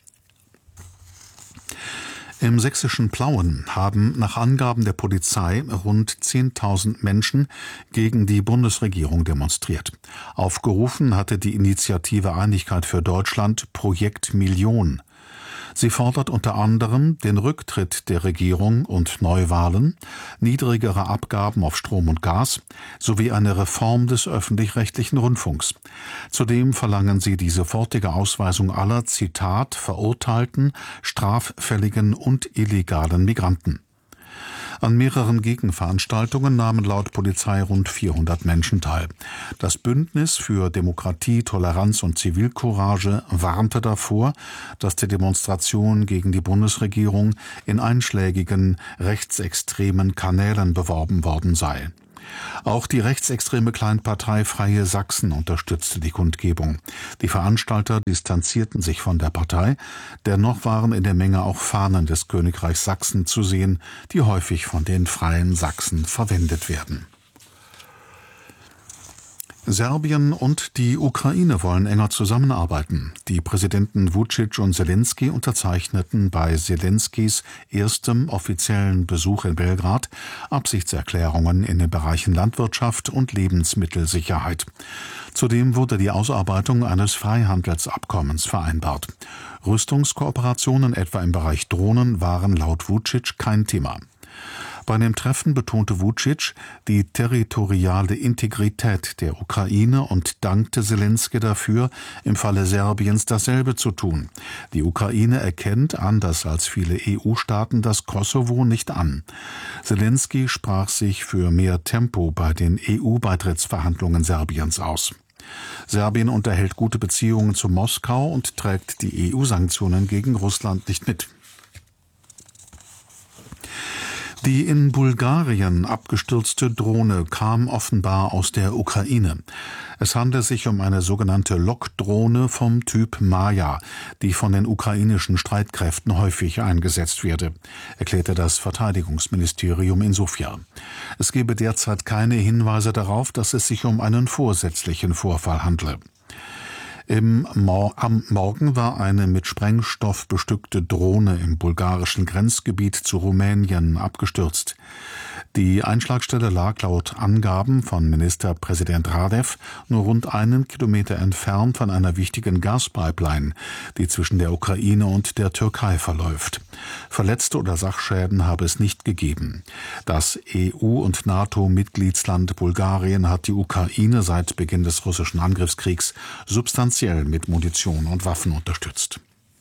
Im sächsischen Plauen haben nach Angaben der Polizei rund 10.000 Menschen gegen die Bundesregierung demonstriert. Aufgerufen hatte die Initiative Einigkeit für Deutschland Projekt Million. Sie fordert unter anderem den Rücktritt der Regierung und Neuwahlen, niedrigere Abgaben auf Strom und Gas sowie eine Reform des öffentlich-rechtlichen Rundfunks. Zudem verlangen sie die sofortige Ausweisung aller, Zitat, verurteilten, straffälligen und illegalen Migranten. An mehreren Gegenveranstaltungen nahmen laut Polizei rund 400 Menschen teil. Das Bündnis für Demokratie, Toleranz und Zivilcourage warnte davor, dass die Demonstration gegen die Bundesregierung in einschlägigen rechtsextremen Kanälen beworben worden sei. Auch die rechtsextreme Kleinpartei Freie Sachsen unterstützte die Kundgebung. Die Veranstalter distanzierten sich von der Partei, dennoch waren in der Menge auch Fahnen des Königreichs Sachsen zu sehen, die häufig von den Freien Sachsen verwendet werden. Serbien und die Ukraine wollen enger zusammenarbeiten. Die Präsidenten Vučić und Zelensky unterzeichneten bei Zelenskys erstem offiziellen Besuch in Belgrad Absichtserklärungen in den Bereichen Landwirtschaft und Lebensmittelsicherheit. Zudem wurde die Ausarbeitung eines Freihandelsabkommens vereinbart. Rüstungskooperationen etwa im Bereich Drohnen waren laut Vučić kein Thema. Bei dem Treffen betonte Vučić die territoriale Integrität der Ukraine und dankte Zelensky dafür, im Falle Serbiens dasselbe zu tun. Die Ukraine erkennt, anders als viele EU-Staaten, das Kosovo nicht an. Zelensky sprach sich für mehr Tempo bei den EU-Beitrittsverhandlungen Serbiens aus. Serbien unterhält gute Beziehungen zu Moskau und trägt die EU-Sanktionen gegen Russland nicht mit. Die in Bulgarien abgestürzte Drohne kam offenbar aus der Ukraine. Es handelt sich um eine sogenannte Lokdrohne vom Typ Maja, die von den ukrainischen Streitkräften häufig eingesetzt werde, erklärte das Verteidigungsministerium in Sofia. Es gebe derzeit keine Hinweise darauf, dass es sich um einen vorsätzlichen Vorfall handle. Am Morgen war eine mit Sprengstoff bestückte Drohne im bulgarischen Grenzgebiet zu Rumänien abgestürzt. Die Einschlagstelle lag laut Angaben von Ministerpräsident Radev nur rund 1 Kilometer entfernt von einer wichtigen Gaspipeline, die zwischen der Ukraine und der Türkei verläuft. Verletzte oder Sachschäden habe es nicht gegeben. Das EU- und NATO-Mitgliedsland Bulgarien hat die Ukraine seit Beginn des russischen Angriffskriegs substanziell mit Munition und Waffen unterstützt.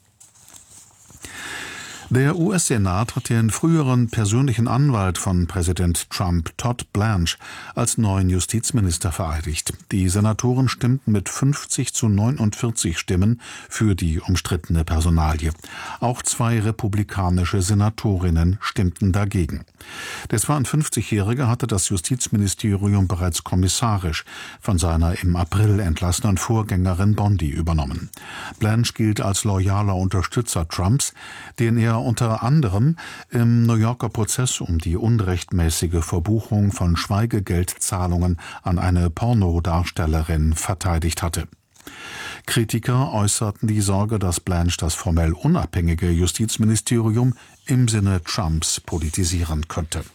Der US-Senat hat den früheren persönlichen Anwalt von Präsident Trump, Todd Blanche, als neuen Justizminister vereidigt. Die Senatoren stimmten mit 50-49 Stimmen für die umstrittene Personalie. Auch 2 republikanische Senatorinnen stimmten dagegen. Der 52-Jährige hatte das Justizministerium bereits kommissarisch von seiner im April entlassenen Vorgängerin Bondi übernommen. Blanche gilt als loyaler Unterstützer Trumps, den er unter anderem im New Yorker Prozess um die unrechtmäßige Verbuchung von Schweigegeldzahlungen an eine Pornodarstellerin verteidigt hatte. Kritiker äußerten die Sorge, dass Blanche das formell unabhängige Justizministerium im Sinne Trumps politisieren könnte.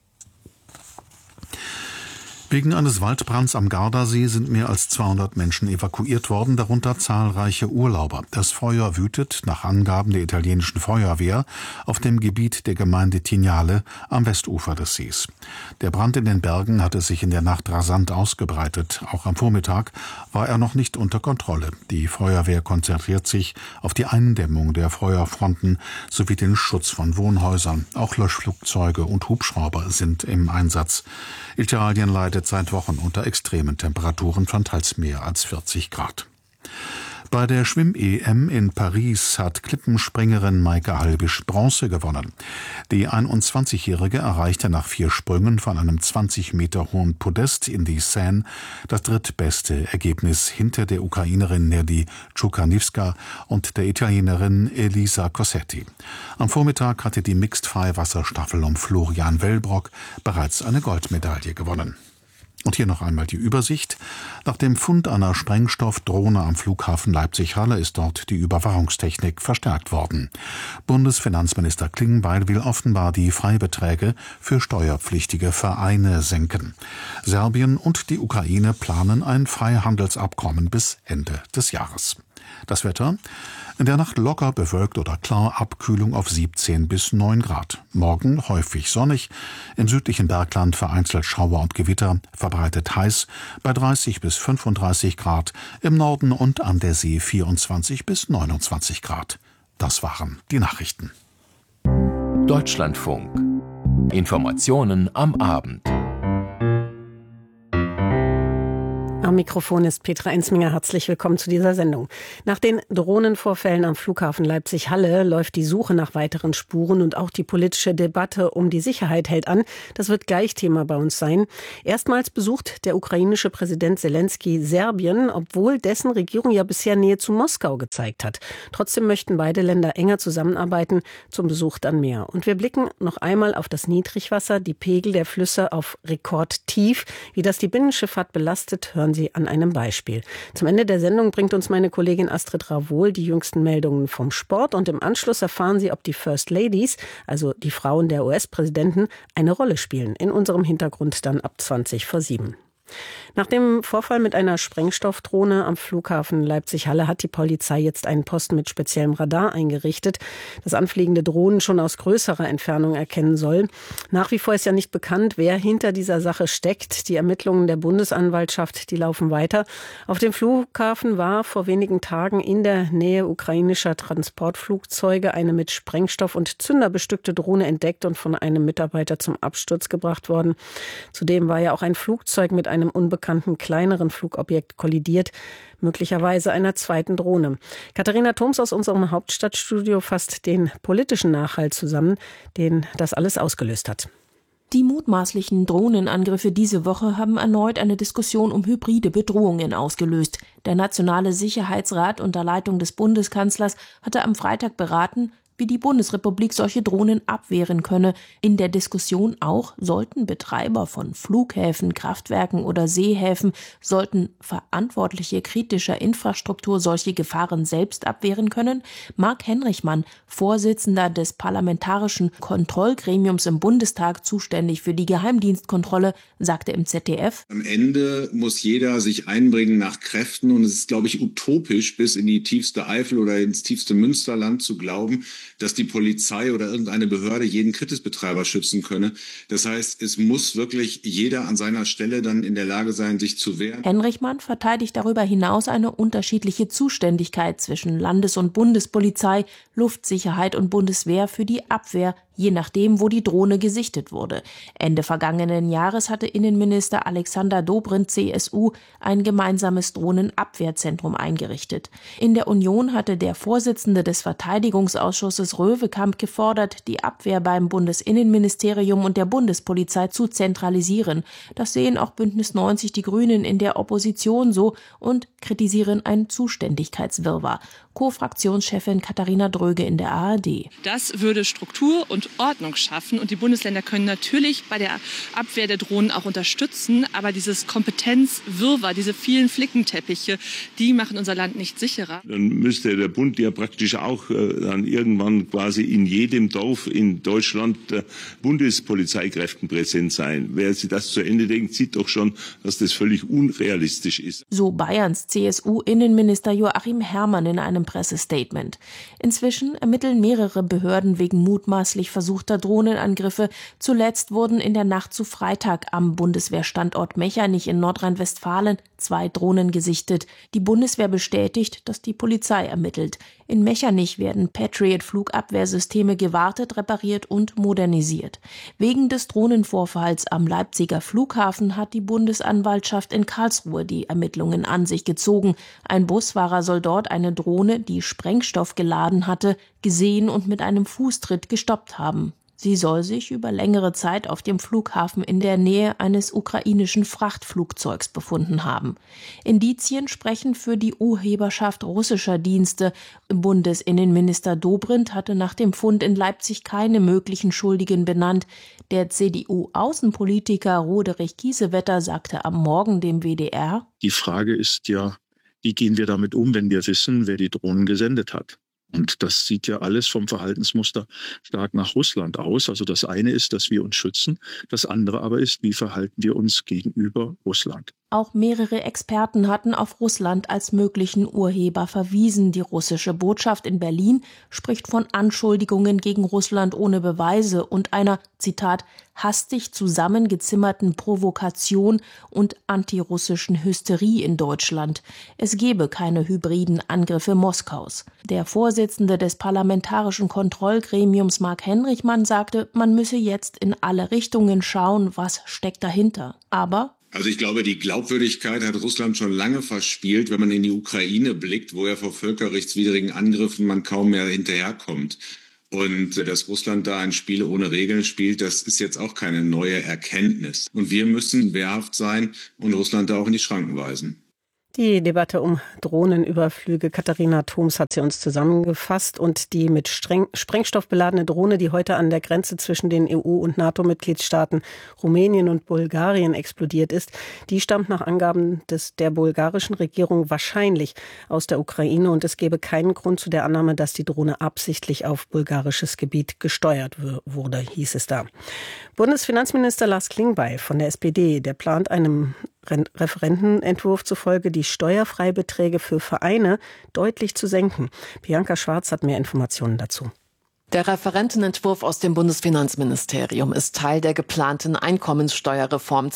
Wegen eines Waldbrands am Gardasee sind mehr als 200 Menschen evakuiert worden, darunter zahlreiche Urlauber. Das Feuer wütet, nach Angaben der italienischen Feuerwehr, auf dem Gebiet der Gemeinde Tignale am Westufer des Sees. Der Brand in den Bergen hatte sich in der Nacht rasant ausgebreitet. Auch am Vormittag war er noch nicht unter Kontrolle. Die Feuerwehr konzentriert sich auf die Eindämmung der Feuerfronten sowie den Schutz von Wohnhäusern. Auch Löschflugzeuge und Hubschrauber sind im Einsatz. Italien leidet seit Wochen unter extremen Temperaturen von teils mehr als 40 Grad. Bei der Schwimm-EM in Paris hat Klippenspringerin Maike Halbisch Bronze gewonnen. Die 21-Jährige erreichte nach 4 Sprüngen von einem 20 Meter hohen Podest in die Seine das drittbeste Ergebnis hinter der Ukrainerin Nelly Czukaniwska und der Italienerin Elisa Cossetti. Am Vormittag hatte die Mixed-Freiwasserstaffel um Florian Wellbrock bereits eine Goldmedaille gewonnen. Und hier noch einmal die Übersicht. Nach dem Fund einer Sprengstoffdrohne am Flughafen Leipzig-Halle ist dort die Überwachungstechnik verstärkt worden. Bundesfinanzminister Klingbeil will offenbar die Freibeträge für steuerpflichtige Vereine senken. Serbien und die Ukraine planen ein Freihandelsabkommen bis Ende des Jahres. Das Wetter? In der Nacht locker bewölkt oder klar, Abkühlung auf 17 bis 9 Grad. Morgen häufig sonnig, im südlichen Bergland vereinzelt Schauer und Gewitter, verbreitet heiß, bei 30 bis 35 Grad, im Norden und an der See 24 bis 29 Grad. Das waren die Nachrichten. Deutschlandfunk. Informationen am Abend. Am Mikrofon ist Petra Ensminger. Herzlich willkommen zu dieser Sendung. Nach den Drohnenvorfällen am Flughafen Leipzig-Halle läuft die Suche nach weiteren Spuren und auch die politische Debatte um die Sicherheit hält an. Das wird gleich Thema bei uns sein. Erstmals besucht der ukrainische Präsident Zelensky Serbien, obwohl dessen Regierung ja bisher Nähe zu Moskau gezeigt hat. Trotzdem möchten beide Länder enger zusammenarbeiten, zum Besuch dann mehr. Und wir blicken noch einmal auf das Niedrigwasser, die Pegel der Flüsse auf Rekordtief. Wie das die Binnenschifffahrt belastet, hören Sie an einem Beispiel. Zum Ende der Sendung bringt uns meine Kollegin Astrid Ravohl die jüngsten Meldungen vom Sport und im Anschluss erfahren Sie, ob die First Ladies, also die Frauen der US-Präsidenten, eine Rolle spielen. In unserem Hintergrund dann ab 7:20. Nach dem Vorfall mit einer Sprengstoffdrohne am Flughafen Leipzig-Halle hat die Polizei jetzt einen Posten mit speziellem Radar eingerichtet, das anfliegende Drohnen schon aus größerer Entfernung erkennen soll. Nach wie vor ist ja nicht bekannt, wer hinter dieser Sache steckt. Die Ermittlungen der Bundesanwaltschaft, die laufen weiter. Auf dem Flughafen war vor wenigen Tagen in der Nähe ukrainischer Transportflugzeuge eine mit Sprengstoff und Zünder bestückte Drohne entdeckt und von einem Mitarbeiter zum Absturz gebracht worden. Zudem war ja auch ein Flugzeug mit einem unbekannten kleineren Flugobjekt kollidiert, möglicherweise einer zweiten Drohne. Katharina Thoms aus unserem Hauptstadtstudio fasst den politischen Nachhall zusammen, den das alles ausgelöst hat. Die mutmaßlichen Drohnenangriffe diese Woche haben erneut eine Diskussion um hybride Bedrohungen ausgelöst. Der Nationale Sicherheitsrat unter Leitung des Bundeskanzlers hatte am Freitag beraten, wie die Bundesrepublik solche Drohnen abwehren könne. In der Diskussion auch, sollten Betreiber von Flughäfen, Kraftwerken oder Seehäfen, sollten Verantwortliche kritischer Infrastruktur solche Gefahren selbst abwehren können? Marc Henrichmann, Vorsitzender des Parlamentarischen Kontrollgremiums im Bundestag, zuständig für die Geheimdienstkontrolle, sagte im ZDF: Am Ende muss jeder sich einbringen nach Kräften und es ist, glaube ich, utopisch, bis in die tiefste Eifel oder ins tiefste Münsterland zu glauben, dass die Polizei oder irgendeine Behörde jeden Kritisbetreiber schützen könne. Das heißt, es muss wirklich jeder an seiner Stelle dann in der Lage sein, sich zu wehren. Henrichmann verteidigt darüber hinaus eine unterschiedliche Zuständigkeit zwischen Landes- und Bundespolizei, Luftsicherheit und Bundeswehr für die Abwehr, je nachdem, wo die Drohne gesichtet wurde. Ende vergangenen Jahres hatte Innenminister Alexander Dobrindt, CSU, ein gemeinsames Drohnenabwehrzentrum eingerichtet. In der Union hatte der Vorsitzende des Verteidigungsausschusses Röwekamp gefordert, die Abwehr beim Bundesinnenministerium und der Bundespolizei zu zentralisieren. Das sehen auch Bündnis 90 Die Grünen in der Opposition so und kritisieren ein Zuständigkeitswirrwarr. Co-Fraktionschefin Katharina Dröge in der ARD. Das würde Struktur und Ordnung schaffen und die Bundesländer können natürlich bei der Abwehr der Drohnen auch unterstützen, aber dieses Kompetenzwirrwarr, diese vielen Flickenteppiche, die machen unser Land nicht sicherer. Dann müsste der Bund ja praktisch auch dann irgendwann quasi in jedem Dorf in Deutschland Bundespolizeikräften präsent sein. Wer sich das zu Ende denkt, sieht doch schon, dass das völlig unrealistisch ist. So Bayerns CSU-Innenminister Joachim Herrmann in einem Pressestatement. Inzwischen ermitteln mehrere Behörden wegen mutmaßlich versuchter Drohnenangriffe. Zuletzt wurden in der Nacht zu Freitag am Bundeswehrstandort Mechernich in Nordrhein-Westfalen 2 Drohnen gesichtet. Die Bundeswehr bestätigt, dass die Polizei ermittelt. In Mechernich werden Patriot-Flugabwehrsysteme gewartet, repariert und modernisiert. Wegen des Drohnenvorfalls am Leipziger Flughafen hat die Bundesanwaltschaft in Karlsruhe die Ermittlungen an sich gezogen. Ein Busfahrer soll dort eine Drohne, die Sprengstoff geladen hatte, gesehen und mit einem Fußtritt gestoppt haben. Sie soll sich über längere Zeit auf dem Flughafen in der Nähe eines ukrainischen Frachtflugzeugs befunden haben. Indizien sprechen für die Urheberschaft russischer Dienste. Bundesinnenminister Dobrindt hatte nach dem Fund in Leipzig keine möglichen Schuldigen benannt. Der CDU-Außenpolitiker Roderich Kiesewetter sagte am Morgen dem WDR: Die Frage ist ja, wie gehen wir damit um, wenn wir wissen, wer die Drohnen gesendet hat? Und das sieht ja alles vom Verhaltensmuster stark nach Russland aus. Also das eine ist, dass wir uns schützen. Das andere aber ist, wie verhalten wir uns gegenüber Russland? Auch mehrere Experten hatten auf Russland als möglichen Urheber verwiesen. Die russische Botschaft in Berlin spricht von Anschuldigungen gegen Russland ohne Beweise und einer, Zitat, hastig zusammengezimmerten Provokation und antirussischen Hysterie in Deutschland. Es gebe keine hybriden Angriffe Moskaus. Der Vorsitzende des Parlamentarischen Kontrollgremiums Mark Henrichmann sagte, man müsse jetzt in alle Richtungen schauen, was steckt dahinter. Aber also ich glaube, die Glaubwürdigkeit hat Russland schon lange verspielt, wenn man in die Ukraine blickt, wo ja vor völkerrechtswidrigen Angriffen man kaum mehr hinterherkommt. Und dass Russland da ein Spiel ohne Regeln spielt, das ist jetzt auch keine neue Erkenntnis. Und wir müssen wehrhaft sein und Russland da auch in die Schranken weisen. Die Debatte um Drohnenüberflüge, Katharina Thoms hat sie uns zusammengefasst, und die mit Sprengstoff beladene Drohne, die heute an der Grenze zwischen den EU- und NATO-Mitgliedstaaten Rumänien und Bulgarien explodiert ist, die stammt nach Angaben der bulgarischen Regierung wahrscheinlich aus der Ukraine, und es gebe keinen Grund zu der Annahme, dass die Drohne absichtlich auf bulgarisches Gebiet gesteuert wurde, hieß es da. Bundesfinanzminister Lars Klingbeil von der SPD, der plant einem Referentenentwurf zufolge die Steuerfreibeträge für Vereine deutlich zu senken. Bianca Schwarz hat mehr Informationen dazu. Der Referentenentwurf aus dem Bundesfinanzministerium ist Teil der geplanten Einkommenssteuerreform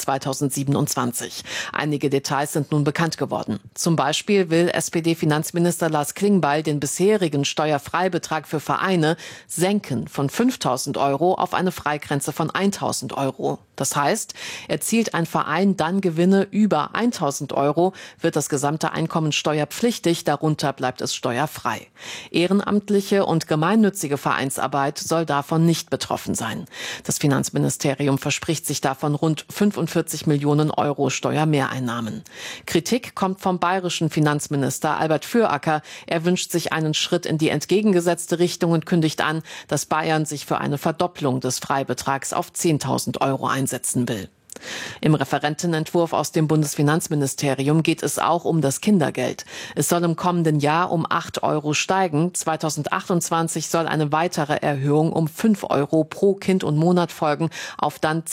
2027. Einige Details sind nun bekannt geworden. Zum Beispiel will SPD-Finanzminister Lars Klingbeil den bisherigen Steuerfreibetrag für Vereine senken von 5.000 € auf eine Freigrenze von 1.000 €. Das heißt, erzielt ein Verein dann Gewinne über 1.000 €, wird das gesamte Einkommen steuerpflichtig, darunter bleibt es steuerfrei. Ehrenamtliche und gemeinnützige Vereinsarbeit soll davon nicht betroffen sein. Das Finanzministerium verspricht sich davon rund 45 Millionen € Steuermehreinnahmen. Kritik kommt vom bayerischen Finanzminister Albert Füracker. Er wünscht sich einen Schritt in die entgegengesetzte Richtung und kündigt an, dass Bayern sich für eine Verdopplung des Freibetrags auf 10.000 € einsetzen will. Im Referentenentwurf aus dem Bundesfinanzministerium geht es auch um das Kindergeld. Es soll im kommenden Jahr um 8 € steigen. 2028 soll eine weitere Erhöhung um 5 € pro Kind und Monat folgen, auf dann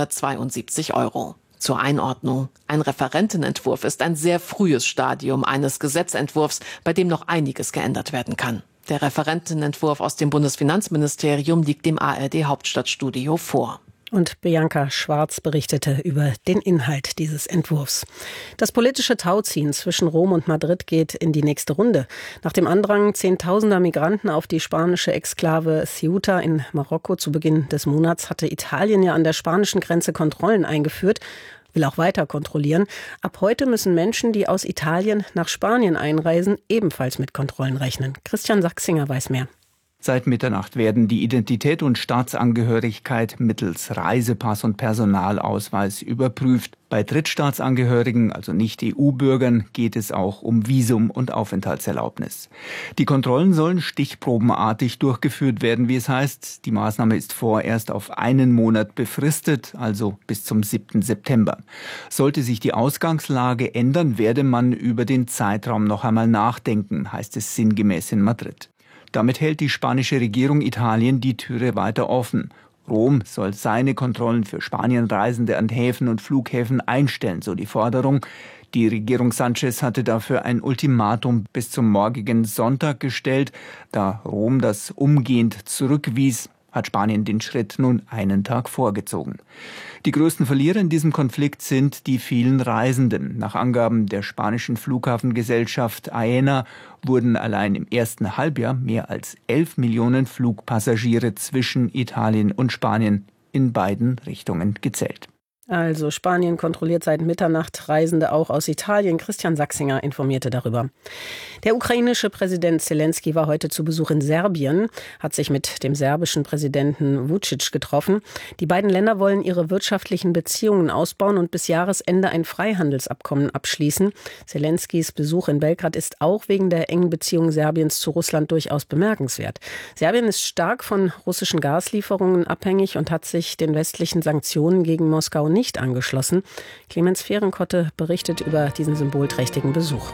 272 €. Zur Einordnung: Ein Referentenentwurf ist ein sehr frühes Stadium eines Gesetzentwurfs, bei dem noch einiges geändert werden kann. Der Referentenentwurf aus dem Bundesfinanzministerium liegt dem ARD-Hauptstadtstudio vor. Und Bianca Schwarz berichtete über den Inhalt dieses Entwurfs. Das politische Tauziehen zwischen Rom und Madrid geht in die nächste Runde. Nach dem Andrang zehntausender Migranten auf die spanische Exklave Ceuta in Marokko zu Beginn des Monats hatte Italien ja an der spanischen Grenze Kontrollen eingeführt, will auch weiter kontrollieren. Ab heute müssen Menschen, die aus Italien nach Spanien einreisen, ebenfalls mit Kontrollen rechnen. Christian Sachsinger weiß mehr. Seit Mitternacht werden die Identität und Staatsangehörigkeit mittels Reisepass und Personalausweis überprüft. Bei Drittstaatsangehörigen, also Nicht-EU-Bürgern, geht es auch um Visum und Aufenthaltserlaubnis. Die Kontrollen sollen stichprobenartig durchgeführt werden, wie es heißt. Die Maßnahme ist vorerst auf einen Monat befristet, also bis zum 7. September. Sollte sich die Ausgangslage ändern, werde man über den Zeitraum noch einmal nachdenken, heißt es sinngemäß in Madrid. Damit hält die spanische Regierung Italien die Türe weiter offen. Rom soll seine Kontrollen für Spanienreisende an Häfen und Flughäfen einstellen, so die Forderung. Die Regierung Sanchez hatte dafür ein Ultimatum bis zum morgigen Sonntag gestellt. Da Rom das umgehend zurückwies, hat Spanien den Schritt nun einen Tag vorgezogen. Die größten Verlierer in diesem Konflikt sind die vielen Reisenden. Nach Angaben der spanischen Flughafengesellschaft AENA wurden allein im ersten Halbjahr mehr als 11 Millionen Flugpassagiere zwischen Italien und Spanien in beiden Richtungen gezählt. Also Spanien kontrolliert seit Mitternacht Reisende auch aus Italien. Christian Sachsinger informierte darüber. Der ukrainische Präsident Zelensky war heute zu Besuch in Serbien, hat sich mit dem serbischen Präsidenten Vučić getroffen. Die beiden Länder wollen ihre wirtschaftlichen Beziehungen ausbauen und bis Jahresende ein Freihandelsabkommen abschließen. Zelenskys Besuch in Belgrad ist auch wegen der engen Beziehung Serbiens zu Russland durchaus bemerkenswert. Serbien ist stark von russischen Gaslieferungen abhängig und hat sich den westlichen Sanktionen gegen Moskau nicht angeschlossen. Clemens Fehrenkotte berichtet über diesen symbolträchtigen Besuch.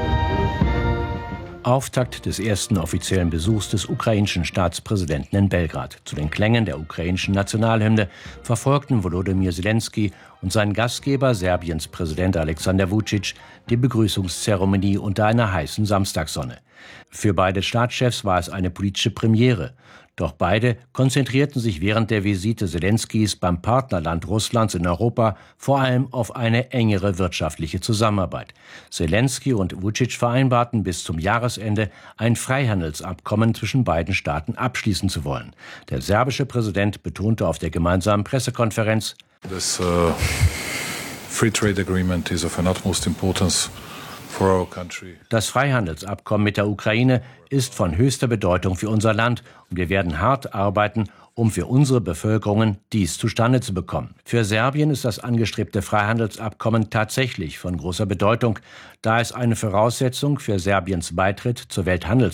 Auftakt des ersten offiziellen Besuchs des ukrainischen Staatspräsidenten in Belgrad. Zu den Klängen der ukrainischen Nationalhymne verfolgten Volodymyr Zelensky und sein Gastgeber, Serbiens Präsident Alexander Vučić, die Begrüßungszeremonie unter einer heißen Samstagssonne. Für beide Staatschefs war es eine politische Premiere. Doch beide konzentrierten sich während der Visite Selenskys beim Partnerland Russlands in Europa vor allem auf eine engere wirtschaftliche Zusammenarbeit. Selensky und Vučić vereinbarten, bis zum Jahresende ein Freihandelsabkommen zwischen beiden Staaten abschließen zu wollen. Der serbische Präsident betonte auf der gemeinsamen Pressekonferenz: This free trade agreement is of an utmost importance. Das Freihandelsabkommen mit der Ukraine ist von höchster Bedeutung für unser Land und wir werden hart arbeiten, um für unsere Bevölkerungen dies zustande zu bekommen. Für Serbien ist das angestrebte Freihandelsabkommen tatsächlich von großer Bedeutung, da es eine Voraussetzung für Serbiens Beitritt zur Welthandelsorganisation